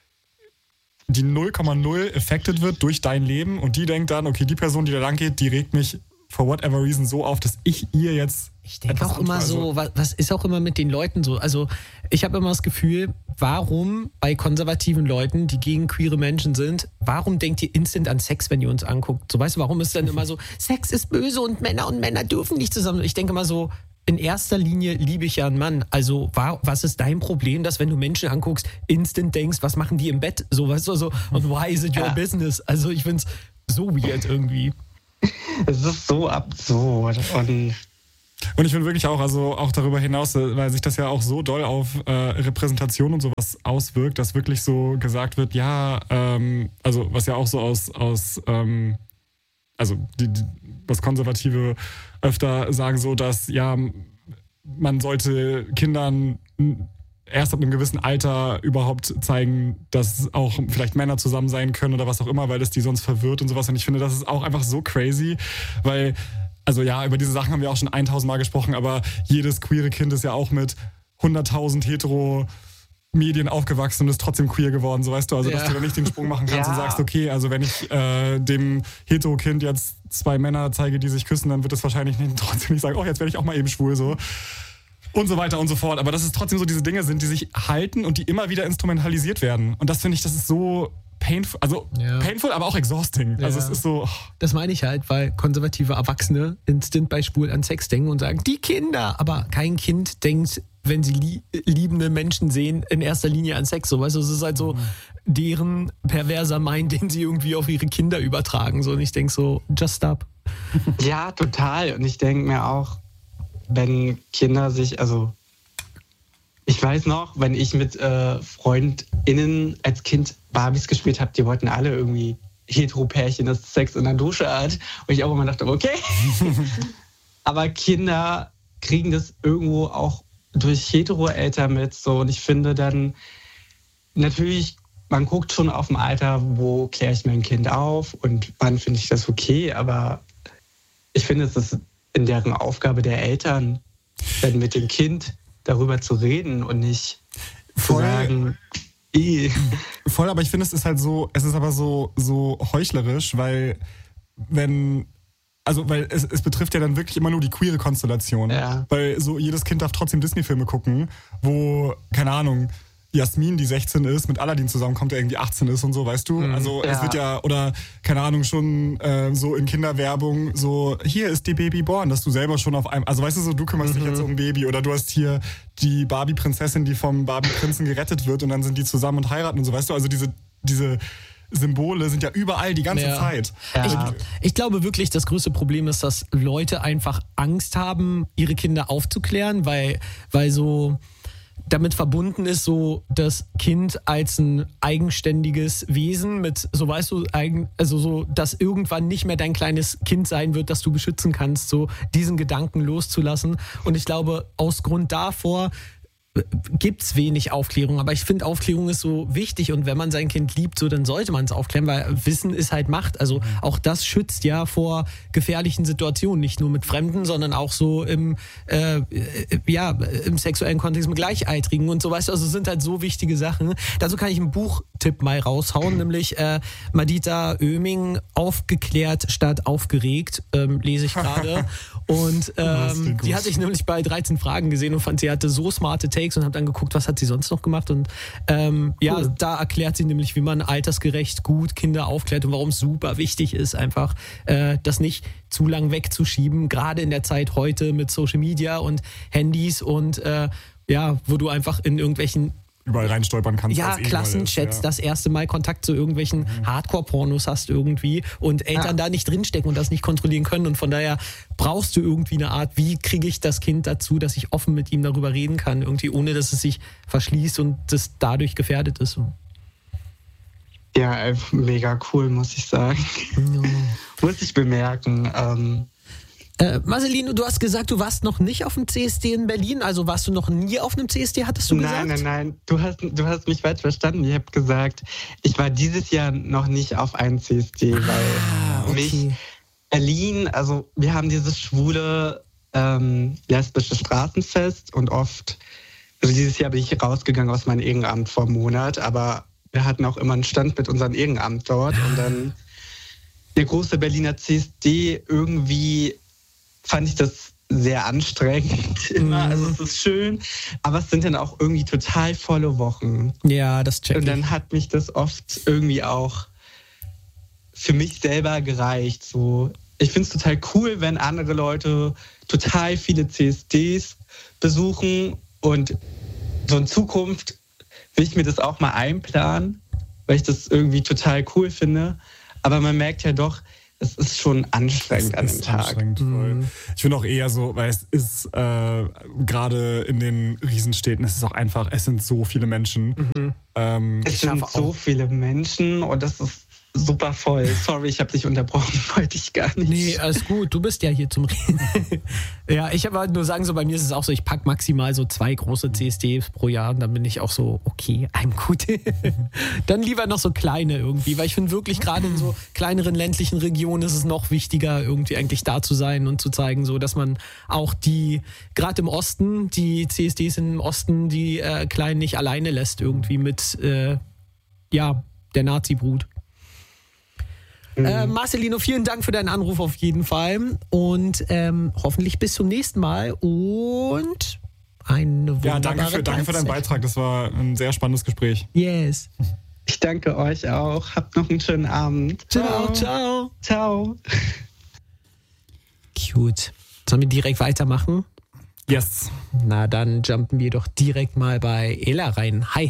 B: die null Komma null affected wird durch dein Leben und die denkt dann, okay, die Person, die da lang geht, die regt mich for whatever reason so auf, dass ich ihr jetzt
A: Ich denke auch immer so, was, was ist auch immer mit den Leuten so? Also ich habe immer das Gefühl, warum bei konservativen Leuten, die gegen queere Menschen sind, warum denkt ihr instant an Sex, wenn ihr uns anguckt? So, weißt du, warum ist dann immer so, Sex ist böse und Männer und Männer dürfen nicht zusammen? Ich denke mal so, in erster Linie liebe ich ja einen Mann. Also was ist dein Problem, dass wenn du Menschen anguckst, instant denkst, was machen die im Bett? So, weißt du, so, und why is it your ja. business? Also ich finde es so weird irgendwie.
D: Es ist so absurd. Und
B: Und ich finde wirklich auch, also auch darüber hinaus, weil sich das ja auch so doll auf äh, Repräsentation und sowas auswirkt, dass wirklich so gesagt wird, ja, ähm, also was ja auch so aus, aus ähm, also die, die, was Konservative öfter sagen, so dass ja, man sollte Kindern erst ab einem gewissen Alter überhaupt zeigen, dass auch vielleicht Männer zusammen sein können oder was auch immer, weil es die sonst verwirrt und sowas. Und ich finde, das ist auch einfach so crazy, weil also ja, über diese Sachen haben wir auch schon tausend Mal gesprochen, aber jedes queere Kind ist ja auch mit hunderttausend hetero Medien aufgewachsen und ist trotzdem queer geworden, so weißt du, also ja. dass du da nicht den Sprung machen kannst ja. und sagst, okay, also wenn ich äh, dem Hetero-Kind jetzt zwei Männer zeige, die sich küssen, dann wird es wahrscheinlich nicht, trotzdem nicht sagen, oh, jetzt werde ich auch mal eben schwul, so. Und so weiter und so fort. Aber dass es trotzdem so diese Dinge sind, die sich halten und die immer wieder instrumentalisiert werden. Und das finde ich, das ist so painful, also ja. painful, aber auch exhausting.
A: Ja.
B: Also es ist so... Oh.
A: Das meine ich halt, weil konservative Erwachsene instant bei Schwul an Sex denken und sagen, die Kinder, aber kein Kind denkt, wenn sie lie- liebende Menschen sehen, in erster Linie an Sex. So, weißt du, es ist halt so mhm. deren perverser Mind, den sie irgendwie auf ihre Kinder übertragen. So, und ich denke so, just stop.
D: Ja, total. Und ich denke mir auch, wenn Kinder sich, also ich weiß noch, wenn ich mit äh, FreundInnen als Kind Barbies gespielt habe, die wollten alle irgendwie Hetero-Pärchen, das Sex in der Dusche hat. Und ich auch immer dachte, okay. Aber Kinder kriegen das irgendwo auch durch Hetero-Eltern mit. So. Und ich finde dann, natürlich, man guckt schon auf ein Alter, wo kläre ich mein Kind auf und wann finde ich das okay. Aber ich finde, es ist in deren Aufgabe der Eltern, dann mit dem Kind darüber zu reden und nicht
B: voll,
D: zu sagen, eh.
B: Voll, aber ich finde, es ist halt so, es ist aber so, so heuchlerisch, weil wenn, also weil es, es betrifft ja dann wirklich immer nur die queere Konstellation.
D: Ja.
B: Weil so jedes Kind darf trotzdem Disney-Filme gucken, wo, keine Ahnung, Jasmin, die sechzehn ist, mit Aladdin zusammenkommt, der irgendwie achtzehn ist und so, weißt du? Also ja. es wird ja, oder keine Ahnung, schon äh, so in Kinderwerbung so, hier ist die Baby born, dass du selber schon auf einem, also weißt du so, du kümmerst mhm. dich jetzt um ein Baby oder du hast hier die Barbie-Prinzessin, die vom Barbie-Prinzen gerettet wird und dann sind die zusammen und heiraten und so, weißt du? Also diese, diese Symbole sind ja überall die ganze
A: ja.
B: Zeit.
A: Ja. Ich, ich glaube wirklich, das größte Problem ist, dass Leute einfach Angst haben, ihre Kinder aufzuklären, weil, weil so damit verbunden ist so das Kind als ein eigenständiges Wesen mit, so weißt du, eigen, also so, dass irgendwann nicht mehr dein kleines Kind sein wird, das du beschützen kannst, so diesen Gedanken loszulassen. Und ich glaube, aus Grund davor gibt's wenig Aufklärung, aber ich finde, Aufklärung ist so wichtig und wenn man sein Kind liebt, so dann sollte man es aufklären, weil Wissen ist halt Macht. Also auch das schützt ja vor gefährlichen Situationen, nicht nur mit Fremden, sondern auch so im äh, ja im sexuellen Kontext mit Gleichaltrigen und so, weißt du, also sind halt so wichtige Sachen. Dazu kann ich einen Buchtipp mal raushauen, nämlich äh, Madita Oeming, Aufgeklärt statt aufgeregt, ähm, lese ich gerade. Und ähm, die hatte ich nämlich bei dreizehn Fragen gesehen und fand, sie hatte so smarte Takes und habe dann geguckt, was hat sie sonst noch gemacht. Und ähm, ja, cool. Da erklärt sie nämlich, wie man altersgerecht gut Kinder aufklärt und warum es super wichtig ist, einfach äh, das nicht zu lang wegzuschieben, gerade in der Zeit heute mit Social Media und Handys und äh, ja, wo du einfach in irgendwelchen
B: überall reinstolpern kannst.
A: Ja, Klassenchats, ja. Das erste Mal Kontakt zu irgendwelchen mhm. Hardcore-Pornos hast irgendwie und Eltern ja. da nicht drinstecken und das nicht kontrollieren können und von daher brauchst du irgendwie eine Art, wie kriege ich das Kind dazu, dass ich offen mit ihm darüber reden kann, irgendwie ohne, dass es sich verschließt und das dadurch gefährdet ist.
D: Ja, einfach mega cool, muss ich sagen.
A: Ja.
D: Muss ich bemerken. Ähm,
A: Äh, Marcelino, du hast gesagt, du warst noch nicht auf dem C S D in Berlin, also warst du noch nie auf einem C S D, hattest du
D: nein,
A: gesagt?
D: nein, nein, du hast, du hast mich falsch verstanden. Ich habe gesagt, ich war dieses Jahr noch nicht auf einem C S D, weil
A: Ah, okay.
D: mich Berlin, also wir haben dieses schwule ähm, lesbische Straßenfest und oft, also dieses Jahr bin ich rausgegangen aus meinem Ehrenamt vor einem Monat, aber wir hatten auch immer einen Stand mit unserem Ehrenamt dort und dann der große Berliner C S D, irgendwie fand ich das sehr anstrengend immer. Also es ist schön, aber es sind dann auch irgendwie total volle Wochen.
A: Ja, das check ich.
D: Und dann hat mich das oft irgendwie auch für mich selber gereicht. So, ich finde es total cool, wenn andere Leute total viele C S Ds besuchen und so in Zukunft will ich mir das auch mal einplanen, weil ich das irgendwie total cool finde. Aber man merkt ja doch, es ist schon anstrengend
B: Es
D: an dem
B: ist
D: Tag.
B: anstrengend, voll. Ich finde auch eher so, weil es ist äh, gerade in den Riesenstädten, es ist auch einfach, es sind so viele Menschen.
A: Mhm.
B: Ähm,
D: Es sind
A: schaffe
D: so
A: auch-
D: viele Menschen und das ist super voll. Sorry, ich habe dich unterbrochen, wollte ich gar nicht.
A: Nee, alles gut, du bist ja hier zum Reden. Ja, ich wollte nur sagen, so bei mir ist es auch so, ich packe maximal so zwei große C S Ds pro Jahr und dann bin ich auch so, okay, I'm gut. Dann lieber noch so kleine irgendwie, weil ich finde wirklich gerade in so kleineren ländlichen Regionen ist es noch wichtiger, irgendwie eigentlich da zu sein und zu zeigen, so dass man auch die, gerade im Osten, die C S Ds im Osten, die äh, Kleinen nicht alleine lässt irgendwie mit, äh, ja, der Nazi-Brut. Äh, Marcelino, vielen Dank für deinen Anruf auf jeden Fall und ähm, hoffentlich bis zum nächsten Mal und eine wunderbare
B: ja, danke für, danke für deinen
A: Zeit.
B: Beitrag. Das war ein sehr spannendes Gespräch.
A: Yes.
D: Ich danke euch auch. Habt noch einen schönen Abend.
A: Ciao, ciao.
D: Ciao.
A: Cute. Sollen wir direkt weitermachen?
B: Yes.
A: Na, dann jumpen wir doch direkt mal bei Ella rein. Hi.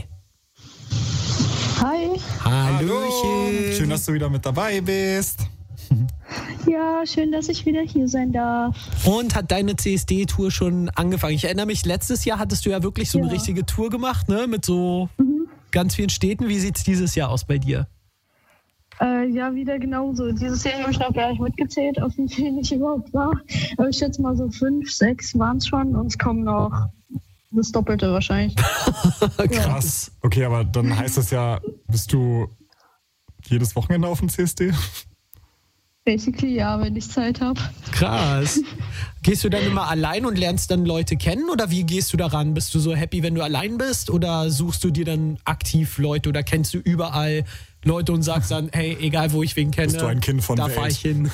E: Hi.
A: Hallöchen.
B: Schön, dass du wieder mit dabei bist.
E: Ja, schön, dass ich wieder hier sein darf.
A: Und hat deine C S D-Tour schon angefangen? Ich erinnere mich, letztes Jahr hattest du ja wirklich so eine
E: Ja.
A: richtige Tour gemacht, ne? Mit so ganz vielen Städten. Wie sieht's dieses Jahr aus bei dir?
E: Äh, ja, wieder genauso. Dieses Jahr habe ich noch gar nicht mitgezählt, auf wie viel ich überhaupt war. Aber ich schätze mal so fünf, sechs waren es schon und es kommen noch das Doppelte wahrscheinlich.
B: Krass. Okay, aber dann heißt das ja, bist du jedes Wochenende auf dem C S D?
E: Basically ja, wenn ich Zeit habe.
A: Krass. Gehst du dann immer allein und lernst dann Leute kennen oder wie gehst du daran? Bist du so happy, wenn du allein bist oder suchst du dir dann aktiv Leute oder kennst du überall Leute und sagst dann, hey, egal wo ich wen kenne,
B: Bist du ein Kind von
A: da
B: Welt?
A: fahr ich hin.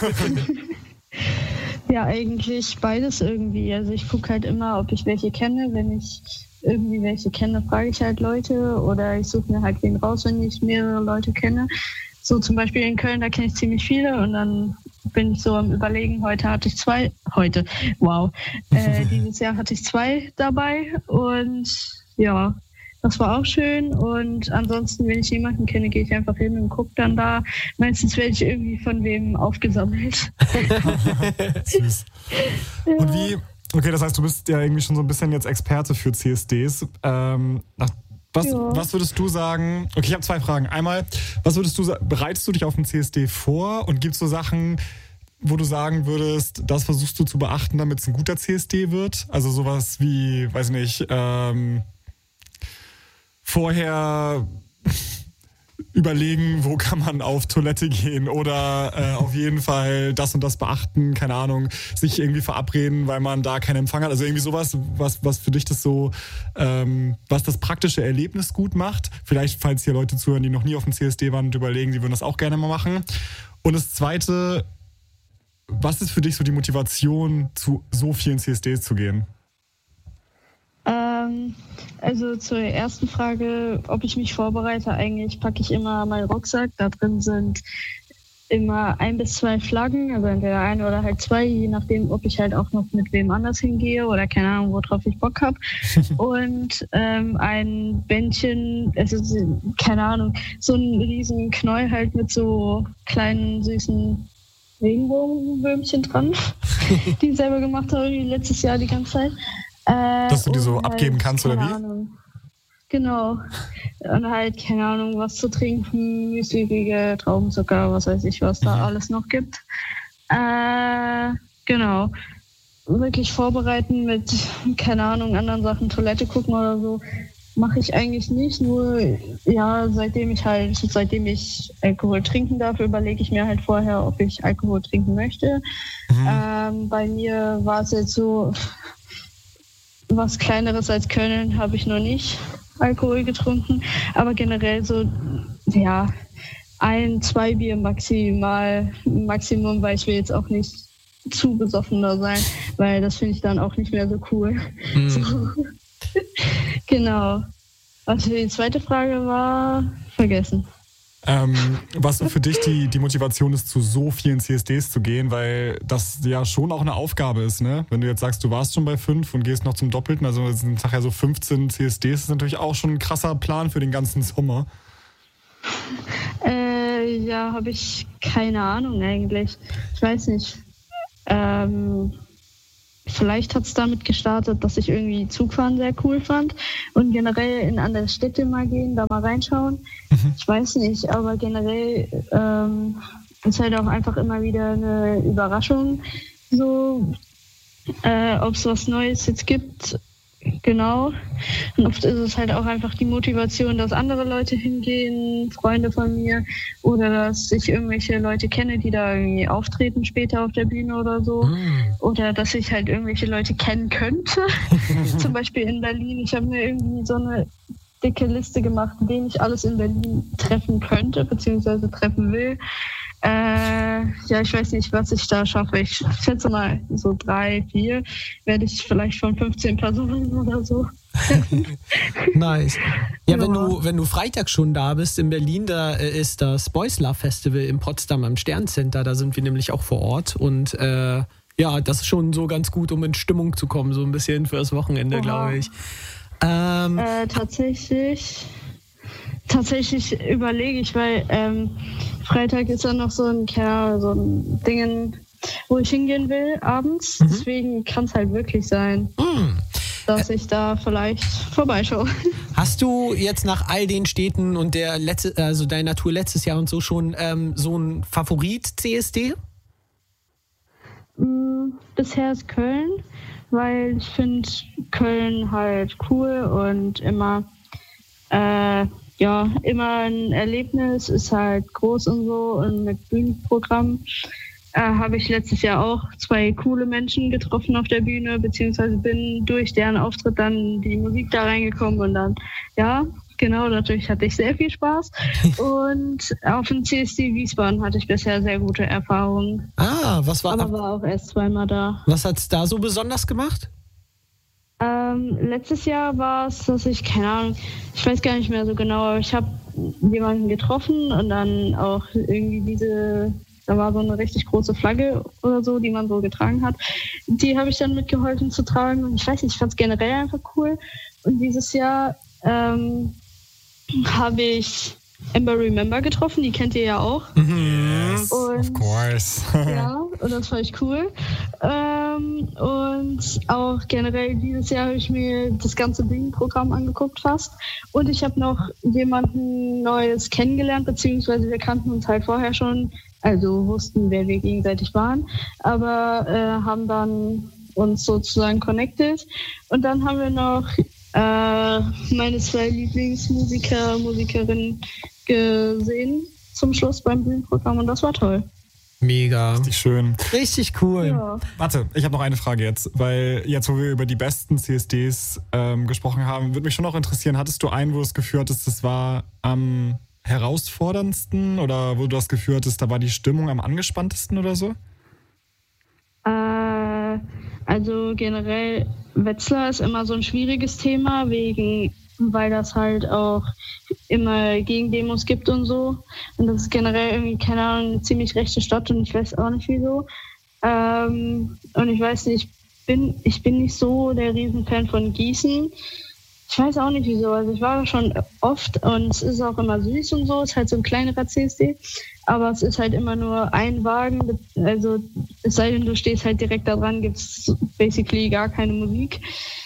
E: Ja, eigentlich beides irgendwie. Also ich gucke halt immer, ob ich welche kenne. Wenn ich irgendwie welche kenne, frage ich halt Leute oder ich suche mir halt wen raus, wenn ich mehrere Leute kenne. So zum Beispiel in Köln, da kenne ich ziemlich viele und dann bin ich so am Überlegen, heute hatte ich zwei, heute, wow, äh, dieses Jahr hatte ich zwei dabei und ja, das war auch schön und ansonsten, wenn ich jemanden kenne, gehe ich einfach hin und gucke dann da. Meistens werde ich irgendwie von wem aufgesammelt.
B: Süß. Und wie, okay, das heißt, du bist ja irgendwie schon so ein bisschen jetzt Experte für C S Ds. Ähm, nach, was,
E: Ja.
B: was würdest du sagen? Okay, ich habe zwei Fragen. Einmal, was würdest du sagen, bereitest du dich auf den C S D vor und gibt es so Sachen, wo du sagen würdest, das versuchst du zu beachten, damit es ein guter C S D wird? Also sowas wie, weiß nicht, ähm, vorher überlegen, wo kann man auf Toilette gehen oder äh, auf jeden Fall das und das beachten, keine Ahnung, sich irgendwie verabreden, weil man da keinen Empfang hat. Also irgendwie sowas, was, was für dich das so, ähm, was das praktische Erlebnis gut macht. Vielleicht, falls hier Leute zuhören, die noch nie auf dem C S D waren und überlegen, die würden das auch gerne mal machen. Und das Zweite, was ist für dich so die Motivation, zu so vielen C S Ds zu gehen?
E: Ähm, also zur ersten Frage, ob ich mich vorbereite, eigentlich packe ich immer meinen Rucksack. Da drin sind immer ein bis zwei Flaggen, also entweder eine oder halt zwei, je nachdem, ob ich halt auch noch mit wem anders hingehe oder keine Ahnung, worauf ich Bock habe. Und ähm, ein Bändchen, es ist, keine Ahnung, so ein riesen Knäuel halt mit so kleinen, süßen Regenbogenwürmchen dran, die ich selber gemacht habe, wie letztes Jahr die ganze Zeit. Äh,
B: Dass du die so
E: und
B: abgeben kannst, oder
E: keine
B: wie?
E: Ahnung. genau. Und halt, keine Ahnung, was zu trinken, Müsli-Riegel, Traubenzucker, was weiß ich, was da
B: Mhm.
E: alles noch gibt. Äh, genau. Wirklich vorbereiten mit, keine Ahnung, anderen Sachen, Toilette gucken oder so, mache ich eigentlich nicht. Nur, ja, seitdem ich halt, seitdem ich Alkohol trinken darf, überlege ich mir halt vorher, ob ich Alkohol trinken möchte.
B: Mhm.
E: Ähm, bei mir war es jetzt so, was Kleineres als Köln habe ich noch nicht Alkohol getrunken, aber generell so, ja, ein, zwei Bier maximal, Maximum, weil ich will jetzt auch nicht zu besoffener sein, weil das finde ich dann auch nicht mehr so cool.
A: Mhm.
E: So. Genau. Was die zweite Frage war, vergessen.
B: Ähm, was so für dich die, die Motivation ist, zu so vielen C S Ds zu gehen, weil das ja schon auch eine Aufgabe ist, ne? Wenn du jetzt sagst, du warst schon bei fünf und gehst noch zum Doppelten, also es sind nachher so fünfzehn C S Ds, ist natürlich auch schon ein krasser Plan für den ganzen Sommer.
E: Äh, ja, habe ich keine Ahnung eigentlich. Ich weiß nicht. Ähm, vielleicht hat es damit gestartet, dass ich irgendwie Zugfahren sehr cool fand und generell in andere Städte mal gehen, da mal reinschauen.
B: Mhm.
E: Ich weiß nicht, aber generell ähm, ist halt auch einfach immer wieder eine Überraschung, so äh, ob es was Neues jetzt gibt. Genau. Und oft ist es halt auch einfach die Motivation, dass andere Leute hingehen, Freunde von mir, oder dass ich irgendwelche Leute kenne, die da irgendwie auftreten später auf der Bühne oder so.
A: Mhm.
E: Oder dass ich halt irgendwelche Leute kennen könnte. Zum Beispiel in Berlin. Ich habe mir irgendwie so eine dicke Liste gemacht, wen ich alles in Berlin treffen könnte, beziehungsweise treffen will. Äh, ja, ich weiß nicht, was ich da schaffe. Ich schätze mal, so drei, vier werde ich vielleicht von fünfzehn Personen oder so.
A: Nice. Ja,
E: Ja.
A: wenn du, wenn du Freitag schon da bist in Berlin, da äh, ist das Boys Love Festival in Potsdam am Sterncenter, da sind wir nämlich auch vor Ort und äh, ja, das ist schon so ganz gut, um in Stimmung zu kommen, so ein bisschen fürs Wochenende,
E: Oha.
A: glaube ich. Ähm,
E: Äh, tatsächlich, tatsächlich überlege ich, weil ähm, Freitag ist ja noch so ein, keine Ahnung, so ein Ding, wo ich hingehen will abends.
A: Mhm.
E: Deswegen kann es halt wirklich sein,
A: mh.
E: dass ich da vielleicht vorbeischaue.
A: Hast du jetzt nach all den Städten und der letzte, also deiner Tour letztes Jahr und so schon ähm, so ein Favorit-C S D?
E: Mm, Bisher ist Köln, weil ich finde Köln halt cool und immer, äh, ja, immer ein Erlebnis, ist halt groß und so und mit Bühnenprogramm. Äh, habe ich letztes Jahr auch zwei coole Menschen getroffen auf der Bühne, beziehungsweise bin durch deren Auftritt dann die Musik da reingekommen und dann, ja, genau, dadurch hatte ich sehr viel Spaß. Und auf dem C S D Wiesbaden hatte ich bisher sehr gute Erfahrungen.
A: Ah, was war,
E: Aber war auch erst zweimal da.
A: was hat's da so besonders gemacht?
E: Ähm, letztes Jahr war es, dass ich, keine Ahnung, ich weiß gar nicht mehr so genau, aber ich habe jemanden getroffen und dann auch irgendwie diese, da war so eine richtig große Flagge oder so, die man so getragen hat. Die habe ich dann mitgeholfen zu tragen und ich weiß nicht, ich fand es generell einfach cool. Und dieses Jahr ähm, habe ich Amber Remember getroffen, die kennt ihr ja auch.
B: Yes,
E: Und-
B: of course.
E: Ja, und das fand ich cool. Ähm, und auch generell dieses Jahr habe ich mir das ganze Bühnenprogramm angeguckt fast. Und ich habe noch jemanden Neues kennengelernt, beziehungsweise wir kannten uns halt vorher schon, also wussten, wer wir gegenseitig waren, aber äh, haben dann uns sozusagen connected. Und dann haben wir noch äh, meine zwei Lieblingsmusiker, Musikerinnen gesehen zum Schluss beim Bühnenprogramm und das war toll.
A: Mega.
B: Richtig schön.
A: Richtig cool.
E: Ja.
B: Warte, ich habe noch eine Frage jetzt, weil jetzt, wo wir über die besten C S Ds ähm, gesprochen haben, würde mich schon noch interessieren, hattest du einen, wo du das Gefühl hattest, das war am herausforderndsten oder wo du das Gefühl hattest, da war die Stimmung am angespanntesten oder so?
E: Äh, also generell, Wetzlar ist immer so ein schwieriges Thema, wegen, weil das halt auch immer Gegendemos gibt und so. Und das ist generell irgendwie, keine Ahnung, eine ziemlich rechte Stadt und ich weiß auch nicht wieso. Ähm, und ich weiß nicht, ich bin, ich bin nicht so der Riesenfan von Gießen. Ich weiß auch nicht wieso. Also ich war da schon oft und es ist auch immer süß und so. Es ist halt so ein kleinerer C S D. Aber es ist halt immer nur ein Wagen. Also es sei denn, du stehst halt direkt da dran, gibt es basically gar keine Musik.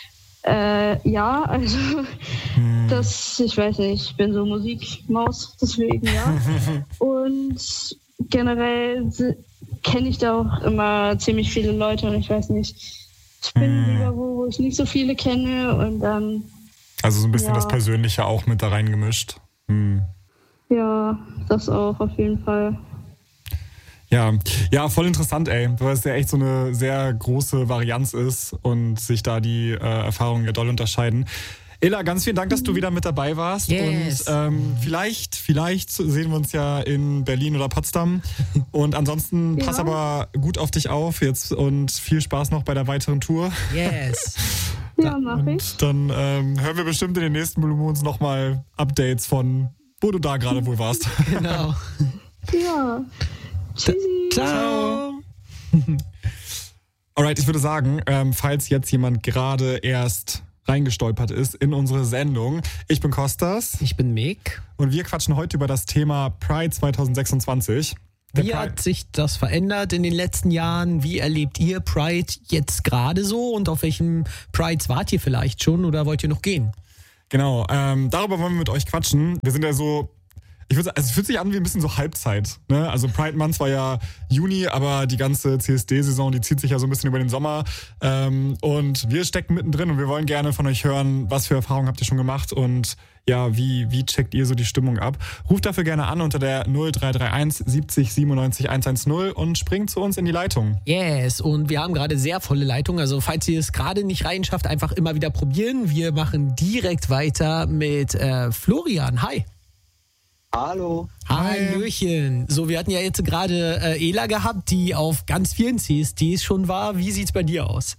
E: Äh, ja, also hm. das, ich weiß nicht, ich bin so Musikmaus, deswegen ja. Und generell kenne ich da auch immer ziemlich viele Leute und ich weiß nicht, ich bin hm. lieber wo, wo ich nicht so viele kenne und dann...
B: Also so ein bisschen
E: ja.
B: das Persönliche auch mit da reingemischt. Hm.
E: Ja, das auch auf jeden Fall.
B: Ja, ja, voll interessant, ey, weil es ja echt so eine sehr große Varianz ist und sich da die äh, Erfahrungen ja doll unterscheiden. Ela, ganz vielen Dank, dass du wieder mit dabei warst.
A: Yes.
B: Und ähm, vielleicht, vielleicht sehen wir uns ja in Berlin oder Potsdam. Und ansonsten
E: ja.
B: pass aber gut auf dich auf jetzt und viel Spaß noch bei der weiteren Tour.
A: Yes.
E: Ja, mach ich.
B: Und dann ähm, hören wir bestimmt in den nächsten Blue Moons nochmal Updates von, wo du da gerade wohl warst.
A: Genau.
E: Ja. Tschüssi.
A: Ciao.
B: Alright, ich würde sagen, ähm, falls jetzt jemand gerade erst reingestolpert ist in unsere Sendung, ich bin Kostas.
A: Ich bin Mick.
B: Und wir quatschen heute über das Thema Pride zwanzig sechsundzwanzig. Der
A: Wie
B: Pride-
A: hat sich das verändert in den letzten Jahren? Wie erlebt ihr Pride jetzt gerade so? Und auf welchen Prides wart ihr vielleicht schon oder wollt ihr noch gehen?
B: Genau, ähm, darüber wollen wir mit euch quatschen. Wir sind ja so... Ich würde sagen, also es fühlt sich an wie ein bisschen so Halbzeit. Ne? Also Pride Month war ja Juni, aber die ganze C S D-Saison, die zieht sich ja so ein bisschen über den Sommer. Ähm, und wir stecken mittendrin und wir wollen gerne von euch hören, was für Erfahrungen habt ihr schon gemacht und ja, wie, wie checkt ihr so die Stimmung ab? Ruft dafür gerne an unter der null drei drei eins siebzig siebenundneunzig hundertzehn und springt zu uns in die Leitung.
A: Yes, und wir haben gerade sehr volle Leitungen. Also falls ihr es gerade nicht reinschafft, einfach immer wieder probieren. Wir machen direkt weiter mit äh, Florian. Hi.
F: Hallo.
A: Hallöchen. So, wir hatten ja jetzt gerade äh, Ela gehabt, die auf ganz vielen C S Ds schon war. Wie sieht's bei dir aus?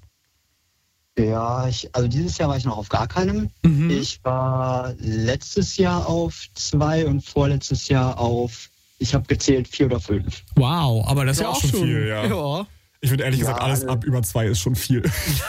F: Ja, ich, also dieses Jahr war ich noch auf gar keinem.
A: Mhm.
F: Ich war letztes Jahr auf zwei und vorletztes Jahr auf, ich habe gezählt, vier oder fünf.
A: Wow, aber das ist ja,
B: Ja,
A: auch
B: schon
A: schon
B: viel, ja.
A: ja.
B: Ich finde ehrlich
F: Ja,
B: gesagt, alles
F: alle-
B: ab über zwei ist schon viel.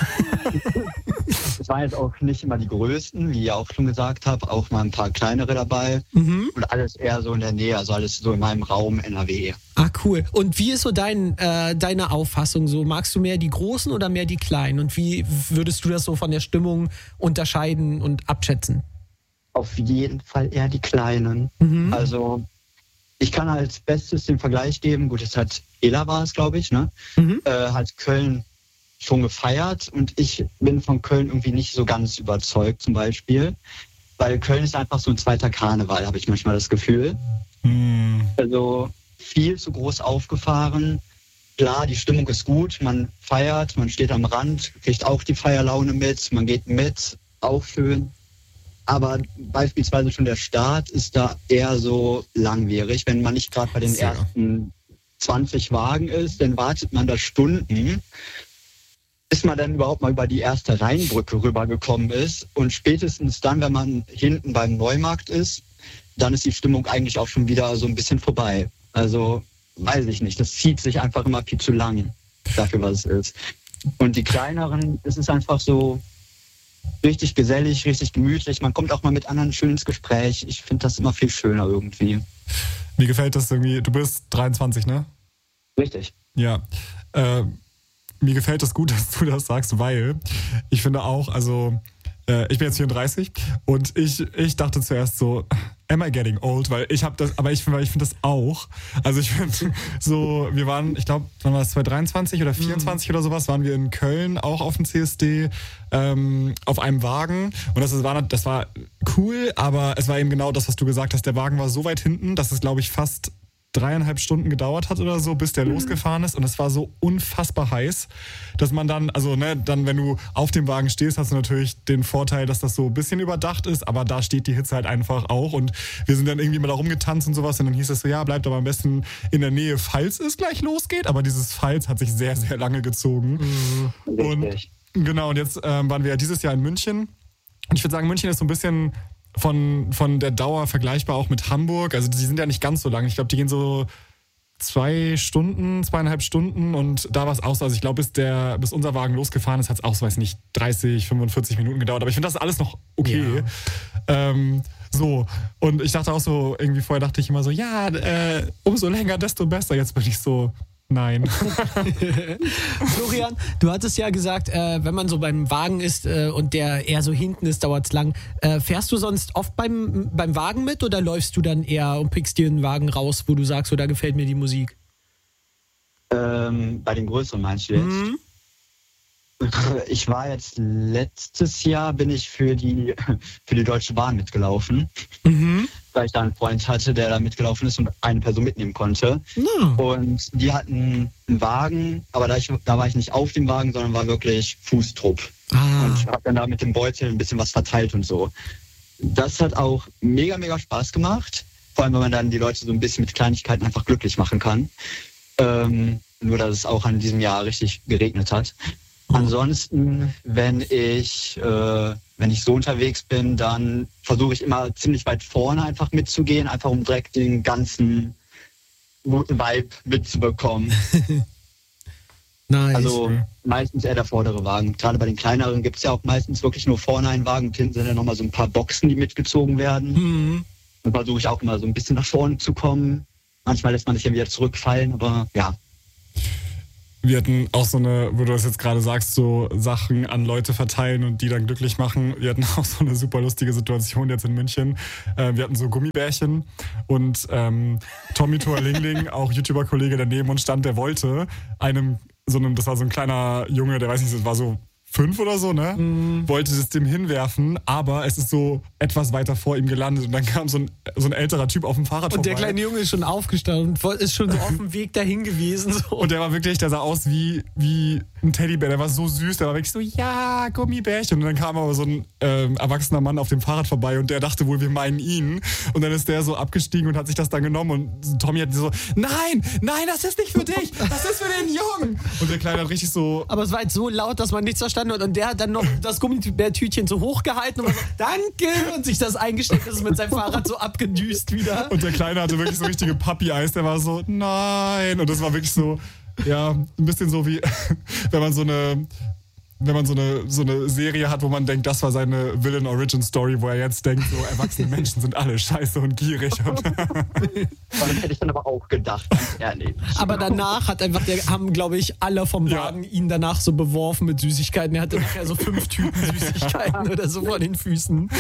F: Es waren jetzt auch nicht immer die größten, wie ihr auch schon gesagt habt, auch mal ein paar kleinere dabei.
A: Mhm.
F: Und alles eher so in der Nähe, also alles so in meinem Raum N R W.
A: Ah, cool. Und wie ist so dein, äh, deine Auffassung? So, magst du mehr die Großen oder mehr die Kleinen? Und wie würdest du das so von der Stimmung unterscheiden und abschätzen?
F: Auf jeden Fall eher die kleinen.
A: Mhm.
F: Also ich kann als Bestes den Vergleich geben, gut, jetzt hat Ela war es, glaube ich, ne?
A: Mhm.
F: Äh, hat Köln schon gefeiert und ich bin von Köln irgendwie nicht so ganz überzeugt zum Beispiel, weil Köln ist einfach so ein zweiter Karneval, habe ich manchmal das Gefühl.
B: Hm.
F: Also viel zu groß aufgefahren. Klar, die Stimmung ist gut, man feiert, man steht am Rand, kriegt auch die Feierlaune mit, man geht mit, auch schön. Aber beispielsweise schon der Start ist da eher so langwierig. Wenn man nicht gerade bei den
B: Sehr.
F: ersten zwanzig Wagen ist, dann wartet man da Stunden, bis man dann überhaupt mal über die erste Rheinbrücke rübergekommen ist. Und spätestens dann, wenn man hinten beim Neumarkt ist, dann ist die Stimmung eigentlich auch schon wieder so ein bisschen vorbei. Also, weiß ich nicht, das zieht sich einfach immer viel zu lang dafür, was es ist. Und die kleineren, es ist einfach so richtig gesellig, richtig gemütlich. Man kommt auch mal mit anderen schön ins Gespräch. Ich finde das immer viel schöner irgendwie.
B: Mir gefällt das irgendwie, du bist dreiundzwanzig, ne?
F: Richtig.
B: Ja. Äh, mir gefällt das gut, dass du das sagst, weil ich finde auch, also äh, ich bin jetzt vierunddreißig und ich, ich dachte zuerst so, am I getting old? Weil ich habe das, aber ich finde ich finde das auch. Also ich finde so, wir waren, ich glaube, wann war das, zwanzig dreiundzwanzig oder vierundzwanzig oder sowas, waren wir in Köln auch auf dem C S D ähm, auf einem Wagen und das war, das war cool, aber es war eben genau das, was du gesagt hast. Der Wagen war so weit hinten, dass es, glaube ich, fast dreieinhalb Stunden gedauert hat oder so, bis der losgefahren ist und es war so unfassbar heiß, dass man dann, also ne, dann wenn du auf dem Wagen stehst, hast du natürlich den Vorteil, dass das so ein bisschen überdacht ist, aber da steht die Hitze halt einfach auch und wir sind dann irgendwie mal da rumgetanzt und sowas und dann hieß es so, ja, bleibt aber am besten in der Nähe, falls es gleich losgeht, aber dieses Falls hat sich sehr, sehr lange gezogen.
F: Mhm.
B: Und
F: Richtig.
B: genau, und jetzt ähm, waren wir ja dieses Jahr in München und ich würde sagen, München ist so ein bisschen von, von der Dauer vergleichbar auch mit Hamburg. Also die sind ja nicht ganz so lang. Ich glaube, die gehen so zwei Stunden, zweieinhalb Stunden und da war es auch so. Also ich glaube, bis der, bis unser Wagen losgefahren ist, hat es auch so, weiß nicht, dreißig, fünfundvierzig Minuten gedauert. Aber ich finde das alles noch okay. Ja. Ähm, so, und ich dachte auch so, irgendwie vorher dachte ich immer so, ja, äh, umso länger, desto besser. Jetzt bin ich so, Nein.
A: Florian, du hattest ja gesagt, äh, wenn man so beim Wagen ist äh, und der eher so hinten ist, dauert es lang. Äh, fährst du sonst oft beim, beim Wagen mit oder läufst du dann eher und pickst dir einen Wagen raus, wo du sagst, so, da gefällt mir die Musik?
F: Ähm, bei den größeren meinst du jetzt?
A: Mhm.
F: Ich war jetzt letztes Jahr, bin ich für die, für die Deutsche Bahn mitgelaufen.
A: Mhm.
F: Weil ich da einen Freund hatte, der da mitgelaufen ist und eine Person mitnehmen konnte.
A: Ja.
F: Und die hatten einen Wagen, aber da, ich, da war ich nicht auf dem Wagen, sondern war wirklich Fußtrupp.
A: Ah.
F: Und habe dann da mit dem Beutel ein bisschen was verteilt und so. Das hat auch mega, mega Spaß gemacht. Vor allem, wenn man dann die Leute so ein bisschen mit Kleinigkeiten einfach glücklich machen kann. Ähm, nur, dass es auch an diesem Jahr richtig geregnet hat. Ansonsten, wenn ich, äh, wenn ich so unterwegs bin, dann versuche ich immer ziemlich weit vorne einfach mitzugehen, einfach um direkt den ganzen guten Vibe mitzubekommen.
A: Nice.
F: Also meistens eher der vordere Wagen. Gerade bei den kleineren gibt es ja auch meistens wirklich nur vorne einen Wagen und hinten sind ja nochmal so ein paar Boxen, die mitgezogen werden.
A: Mhm.
F: Dann versuche ich auch immer so ein bisschen nach vorne zu kommen. Manchmal lässt man sich ja wieder zurückfallen, aber ja.
B: Wir hatten auch so eine, wo du das jetzt gerade sagst, so Sachen an Leute verteilen und die dann glücklich machen. Wir hatten auch so eine super lustige Situation jetzt in München. Äh, wir hatten so Gummibärchen und ähm, Tommy Tourlingling, auch YouTuber-Kollege, der neben uns stand, der wollte einem, so einem, das war so ein kleiner Junge, der weiß nicht, das war so fünf oder so, ne? Mhm. Wollte es dem hinwerfen, aber es ist so etwas weiter vor ihm gelandet und dann kam so ein, so ein älterer Typ auf dem Fahrrad
A: Und
B: vorbei.
A: der kleine Junge ist schon aufgestanden und ist schon so auf dem Weg dahin gewesen. So.
B: Und der war wirklich, der sah aus wie, wie ein Teddybär, der war so süß, der war wirklich so, ja, Gummibärchen. Und dann kam aber so ein ähm, erwachsener Mann auf dem Fahrrad vorbei und der dachte wohl, wir meinen ihn. Und dann ist der so abgestiegen und hat sich das dann genommen und Tommy hat so, nein, nein, das ist nicht für dich, das ist für den Jungen. Und der Kleine hat richtig so...
A: Aber es war jetzt so laut, dass man nichts verstanden hat und der hat dann noch das Gummibärtütchen so hochgehalten und war so, danke, und sich das eingesteckt ist mit seinem Fahrrad so abgedüst wieder.
B: Und der Kleine hatte wirklich so richtige Puppy-Eyes, der war so, nein. Und das war wirklich so, ja, ein bisschen so wie, wenn man so eine, wenn man so eine, so eine Serie hat, wo man denkt, das war seine Villain-Origin-Story, wo er jetzt denkt, so erwachsene Menschen sind alle scheiße und gierig. Und
F: das hätte ich dann aber auch gedacht, ganz ehrlich.
A: Aber danach hat einfach, der, haben, glaube ich, alle vom Wagen ja. ihn danach so beworfen mit Süßigkeiten. Er hatte nachher so fünf Tüten Süßigkeiten oder so vor den Füßen.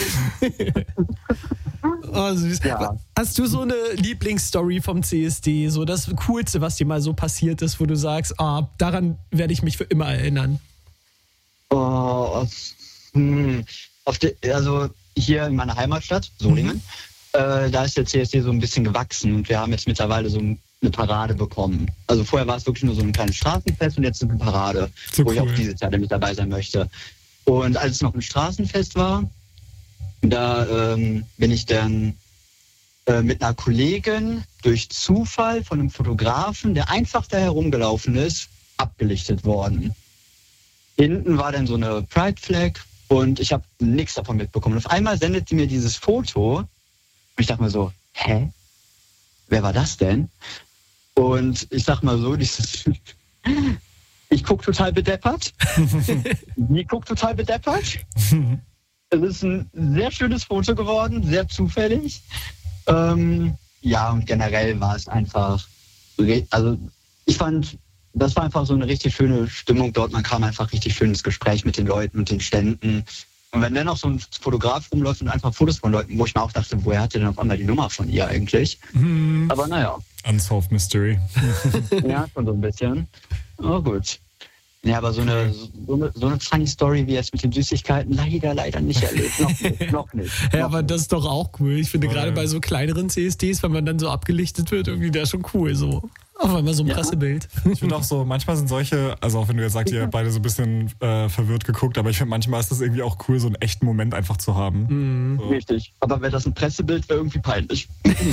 A: Oh, süß. Ja. Hast du so eine Lieblingsstory vom C S D? So das Coolste, was dir mal so passiert ist, wo du sagst, oh, daran werde ich mich für immer erinnern?
F: Oh, hm. Auf die, also hier in meiner Heimatstadt, Solingen, mhm. äh, da ist der C S D so ein bisschen gewachsen und wir haben jetzt mittlerweile so eine Parade bekommen. Also vorher war es wirklich nur so ein kleines Straßenfest und jetzt eine Parade, so wo cool. ich auch dieses Jahr mit dabei sein möchte. Und als es noch ein Straßenfest war, da ähm, bin ich dann äh, mit einer Kollegin durch Zufall von einem Fotografen, der einfach da herumgelaufen ist, abgelichtet worden. Hinten war dann so eine Pride-Flag und ich habe nichts davon mitbekommen. Und auf einmal sendet sie mir dieses Foto und ich dachte mir so, hä? Wer war das denn? Und ich sag mal so, dieses ich guck total bedeppert. Die guckt total bedeppert. Es ist ein sehr schönes Foto geworden, sehr zufällig. Ähm, ja, und generell war es einfach, also ich fand, das war einfach so eine richtig schöne Stimmung dort. Man kam einfach richtig schön ins Gespräch mit den Leuten und den Ständen. Und wenn dann noch so ein Fotograf rumläuft und einfach Fotos von Leuten, wo ich mir auch dachte, woher hat der denn auf einmal die Nummer von ihr eigentlich? Mhm. Aber naja.
B: Unsolved Mystery.
F: Ja, schon so ein bisschen. Oh gut. Ja, aber so eine, so eine, so eine funny Story wie jetzt mit den Süßigkeiten leider, leider nicht erlebt. Noch nicht. Noch nicht.
A: Ja,
F: noch
A: aber
F: nicht.
A: Das ist doch auch cool. Ich finde
B: oh,
A: gerade
B: ja.
A: bei so kleineren C S Ds, wenn man dann so abgelichtet wird, irgendwie das ist schon cool. So. Auf einmal so ein
F: Ja.
A: Pressebild.
B: Ich finde auch so, manchmal sind solche, also auch wenn du jetzt sagst, ihr habt beide so ein bisschen äh, verwirrt geguckt, aber ich finde manchmal ist das irgendwie auch cool, so einen echten Moment einfach zu haben.
A: Mhm.
B: So.
F: Richtig. Aber wäre das ein Pressebild, wäre irgendwie peinlich.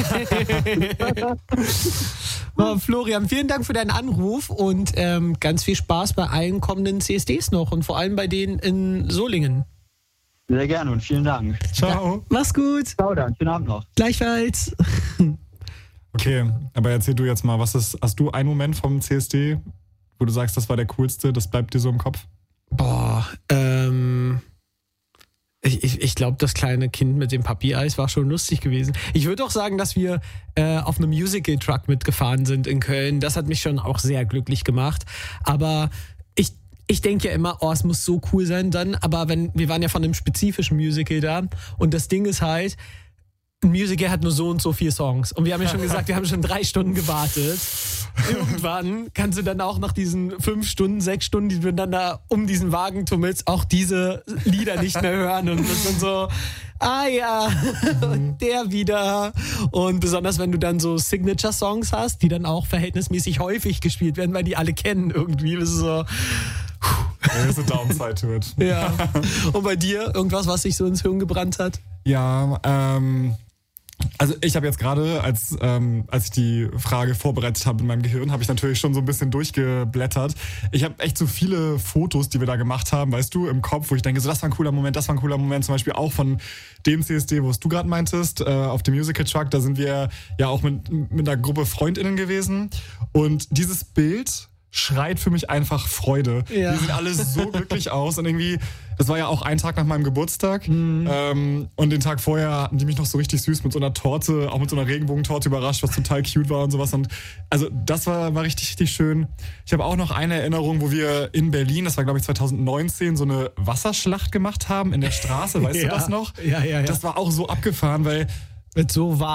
A: Oh, Florian, vielen Dank für deinen Anruf und ähm, ganz viel Spaß bei allen kommenden C S Ds noch und vor allem bei denen in Solingen.
F: Sehr gerne und vielen Dank.
B: Ciao.
A: Mach's gut.
F: Ciao dann. Schönen Abend noch.
A: Gleichfalls.
B: Okay, aber erzähl du jetzt mal, was ist, hast du einen Moment vom C S D, wo du sagst, das war der coolste, das bleibt dir so im Kopf?
A: Boah, ähm, Ich, ich, ich glaube, das kleine Kind mit dem Papi-Eis war schon lustig gewesen. Ich würde auch sagen, dass wir äh, auf einem Musical-Truck mitgefahren sind in Köln. Das hat mich schon auch sehr glücklich gemacht. Aber ich, ich denke ja immer, oh, es muss so cool sein dann. Aber wenn wir waren ja von einem spezifischen Musical da und das Ding ist halt, ein Musical hat nur so und so vier Songs. Und wir haben ja schon gesagt, wir haben schon drei Stunden gewartet. Irgendwann kannst du dann auch nach diesen fünf Stunden, sechs Stunden, die du dann da um diesen Wagen tummelst, auch diese Lieder nicht mehr hören. Und das ist dann so, ah ja, und der wieder. Und besonders, wenn du dann so Signature-Songs hast, die dann auch verhältnismäßig häufig gespielt werden, weil die alle kennen irgendwie. Das ist so...
B: Das ist eine Downside to it.
A: Ja. Und bei dir, irgendwas, was sich so ins Hirn gebrannt hat?
B: Ja, ähm... Also ich habe jetzt gerade, als, ähm, als ich die Frage vorbereitet habe in meinem Gehirn, habe ich natürlich schon so ein bisschen durchgeblättert. Ich habe echt so viele Fotos, die wir da gemacht haben, weißt du, im Kopf, wo ich denke, so das war ein cooler Moment, das war ein cooler Moment, zum Beispiel auch von dem C S D, wo es du gerade meintest, äh, auf dem Musical Truck, da sind wir ja auch mit, mit einer Gruppe FreundInnen gewesen und dieses Bild schreit für mich einfach Freude.
A: Ja.
B: Die sehen alle so glücklich aus und irgendwie, das war ja auch ein Tag nach meinem Geburtstag mhm. ähm, und den Tag vorher hatten die mich noch so richtig süß mit so einer Torte, auch mit so einer Regenbogentorte überrascht, was total cute war und sowas und also das war, war richtig, richtig schön. Ich habe auch noch eine Erinnerung, wo wir in Berlin, das war glaube ich zwanzig neunzehn, so eine Wasserschlacht gemacht haben in der Straße, weißt
A: ja.
B: du das noch?
A: Ja, ja, ja.
B: Das war auch so abgefahren, weil
A: mit so warm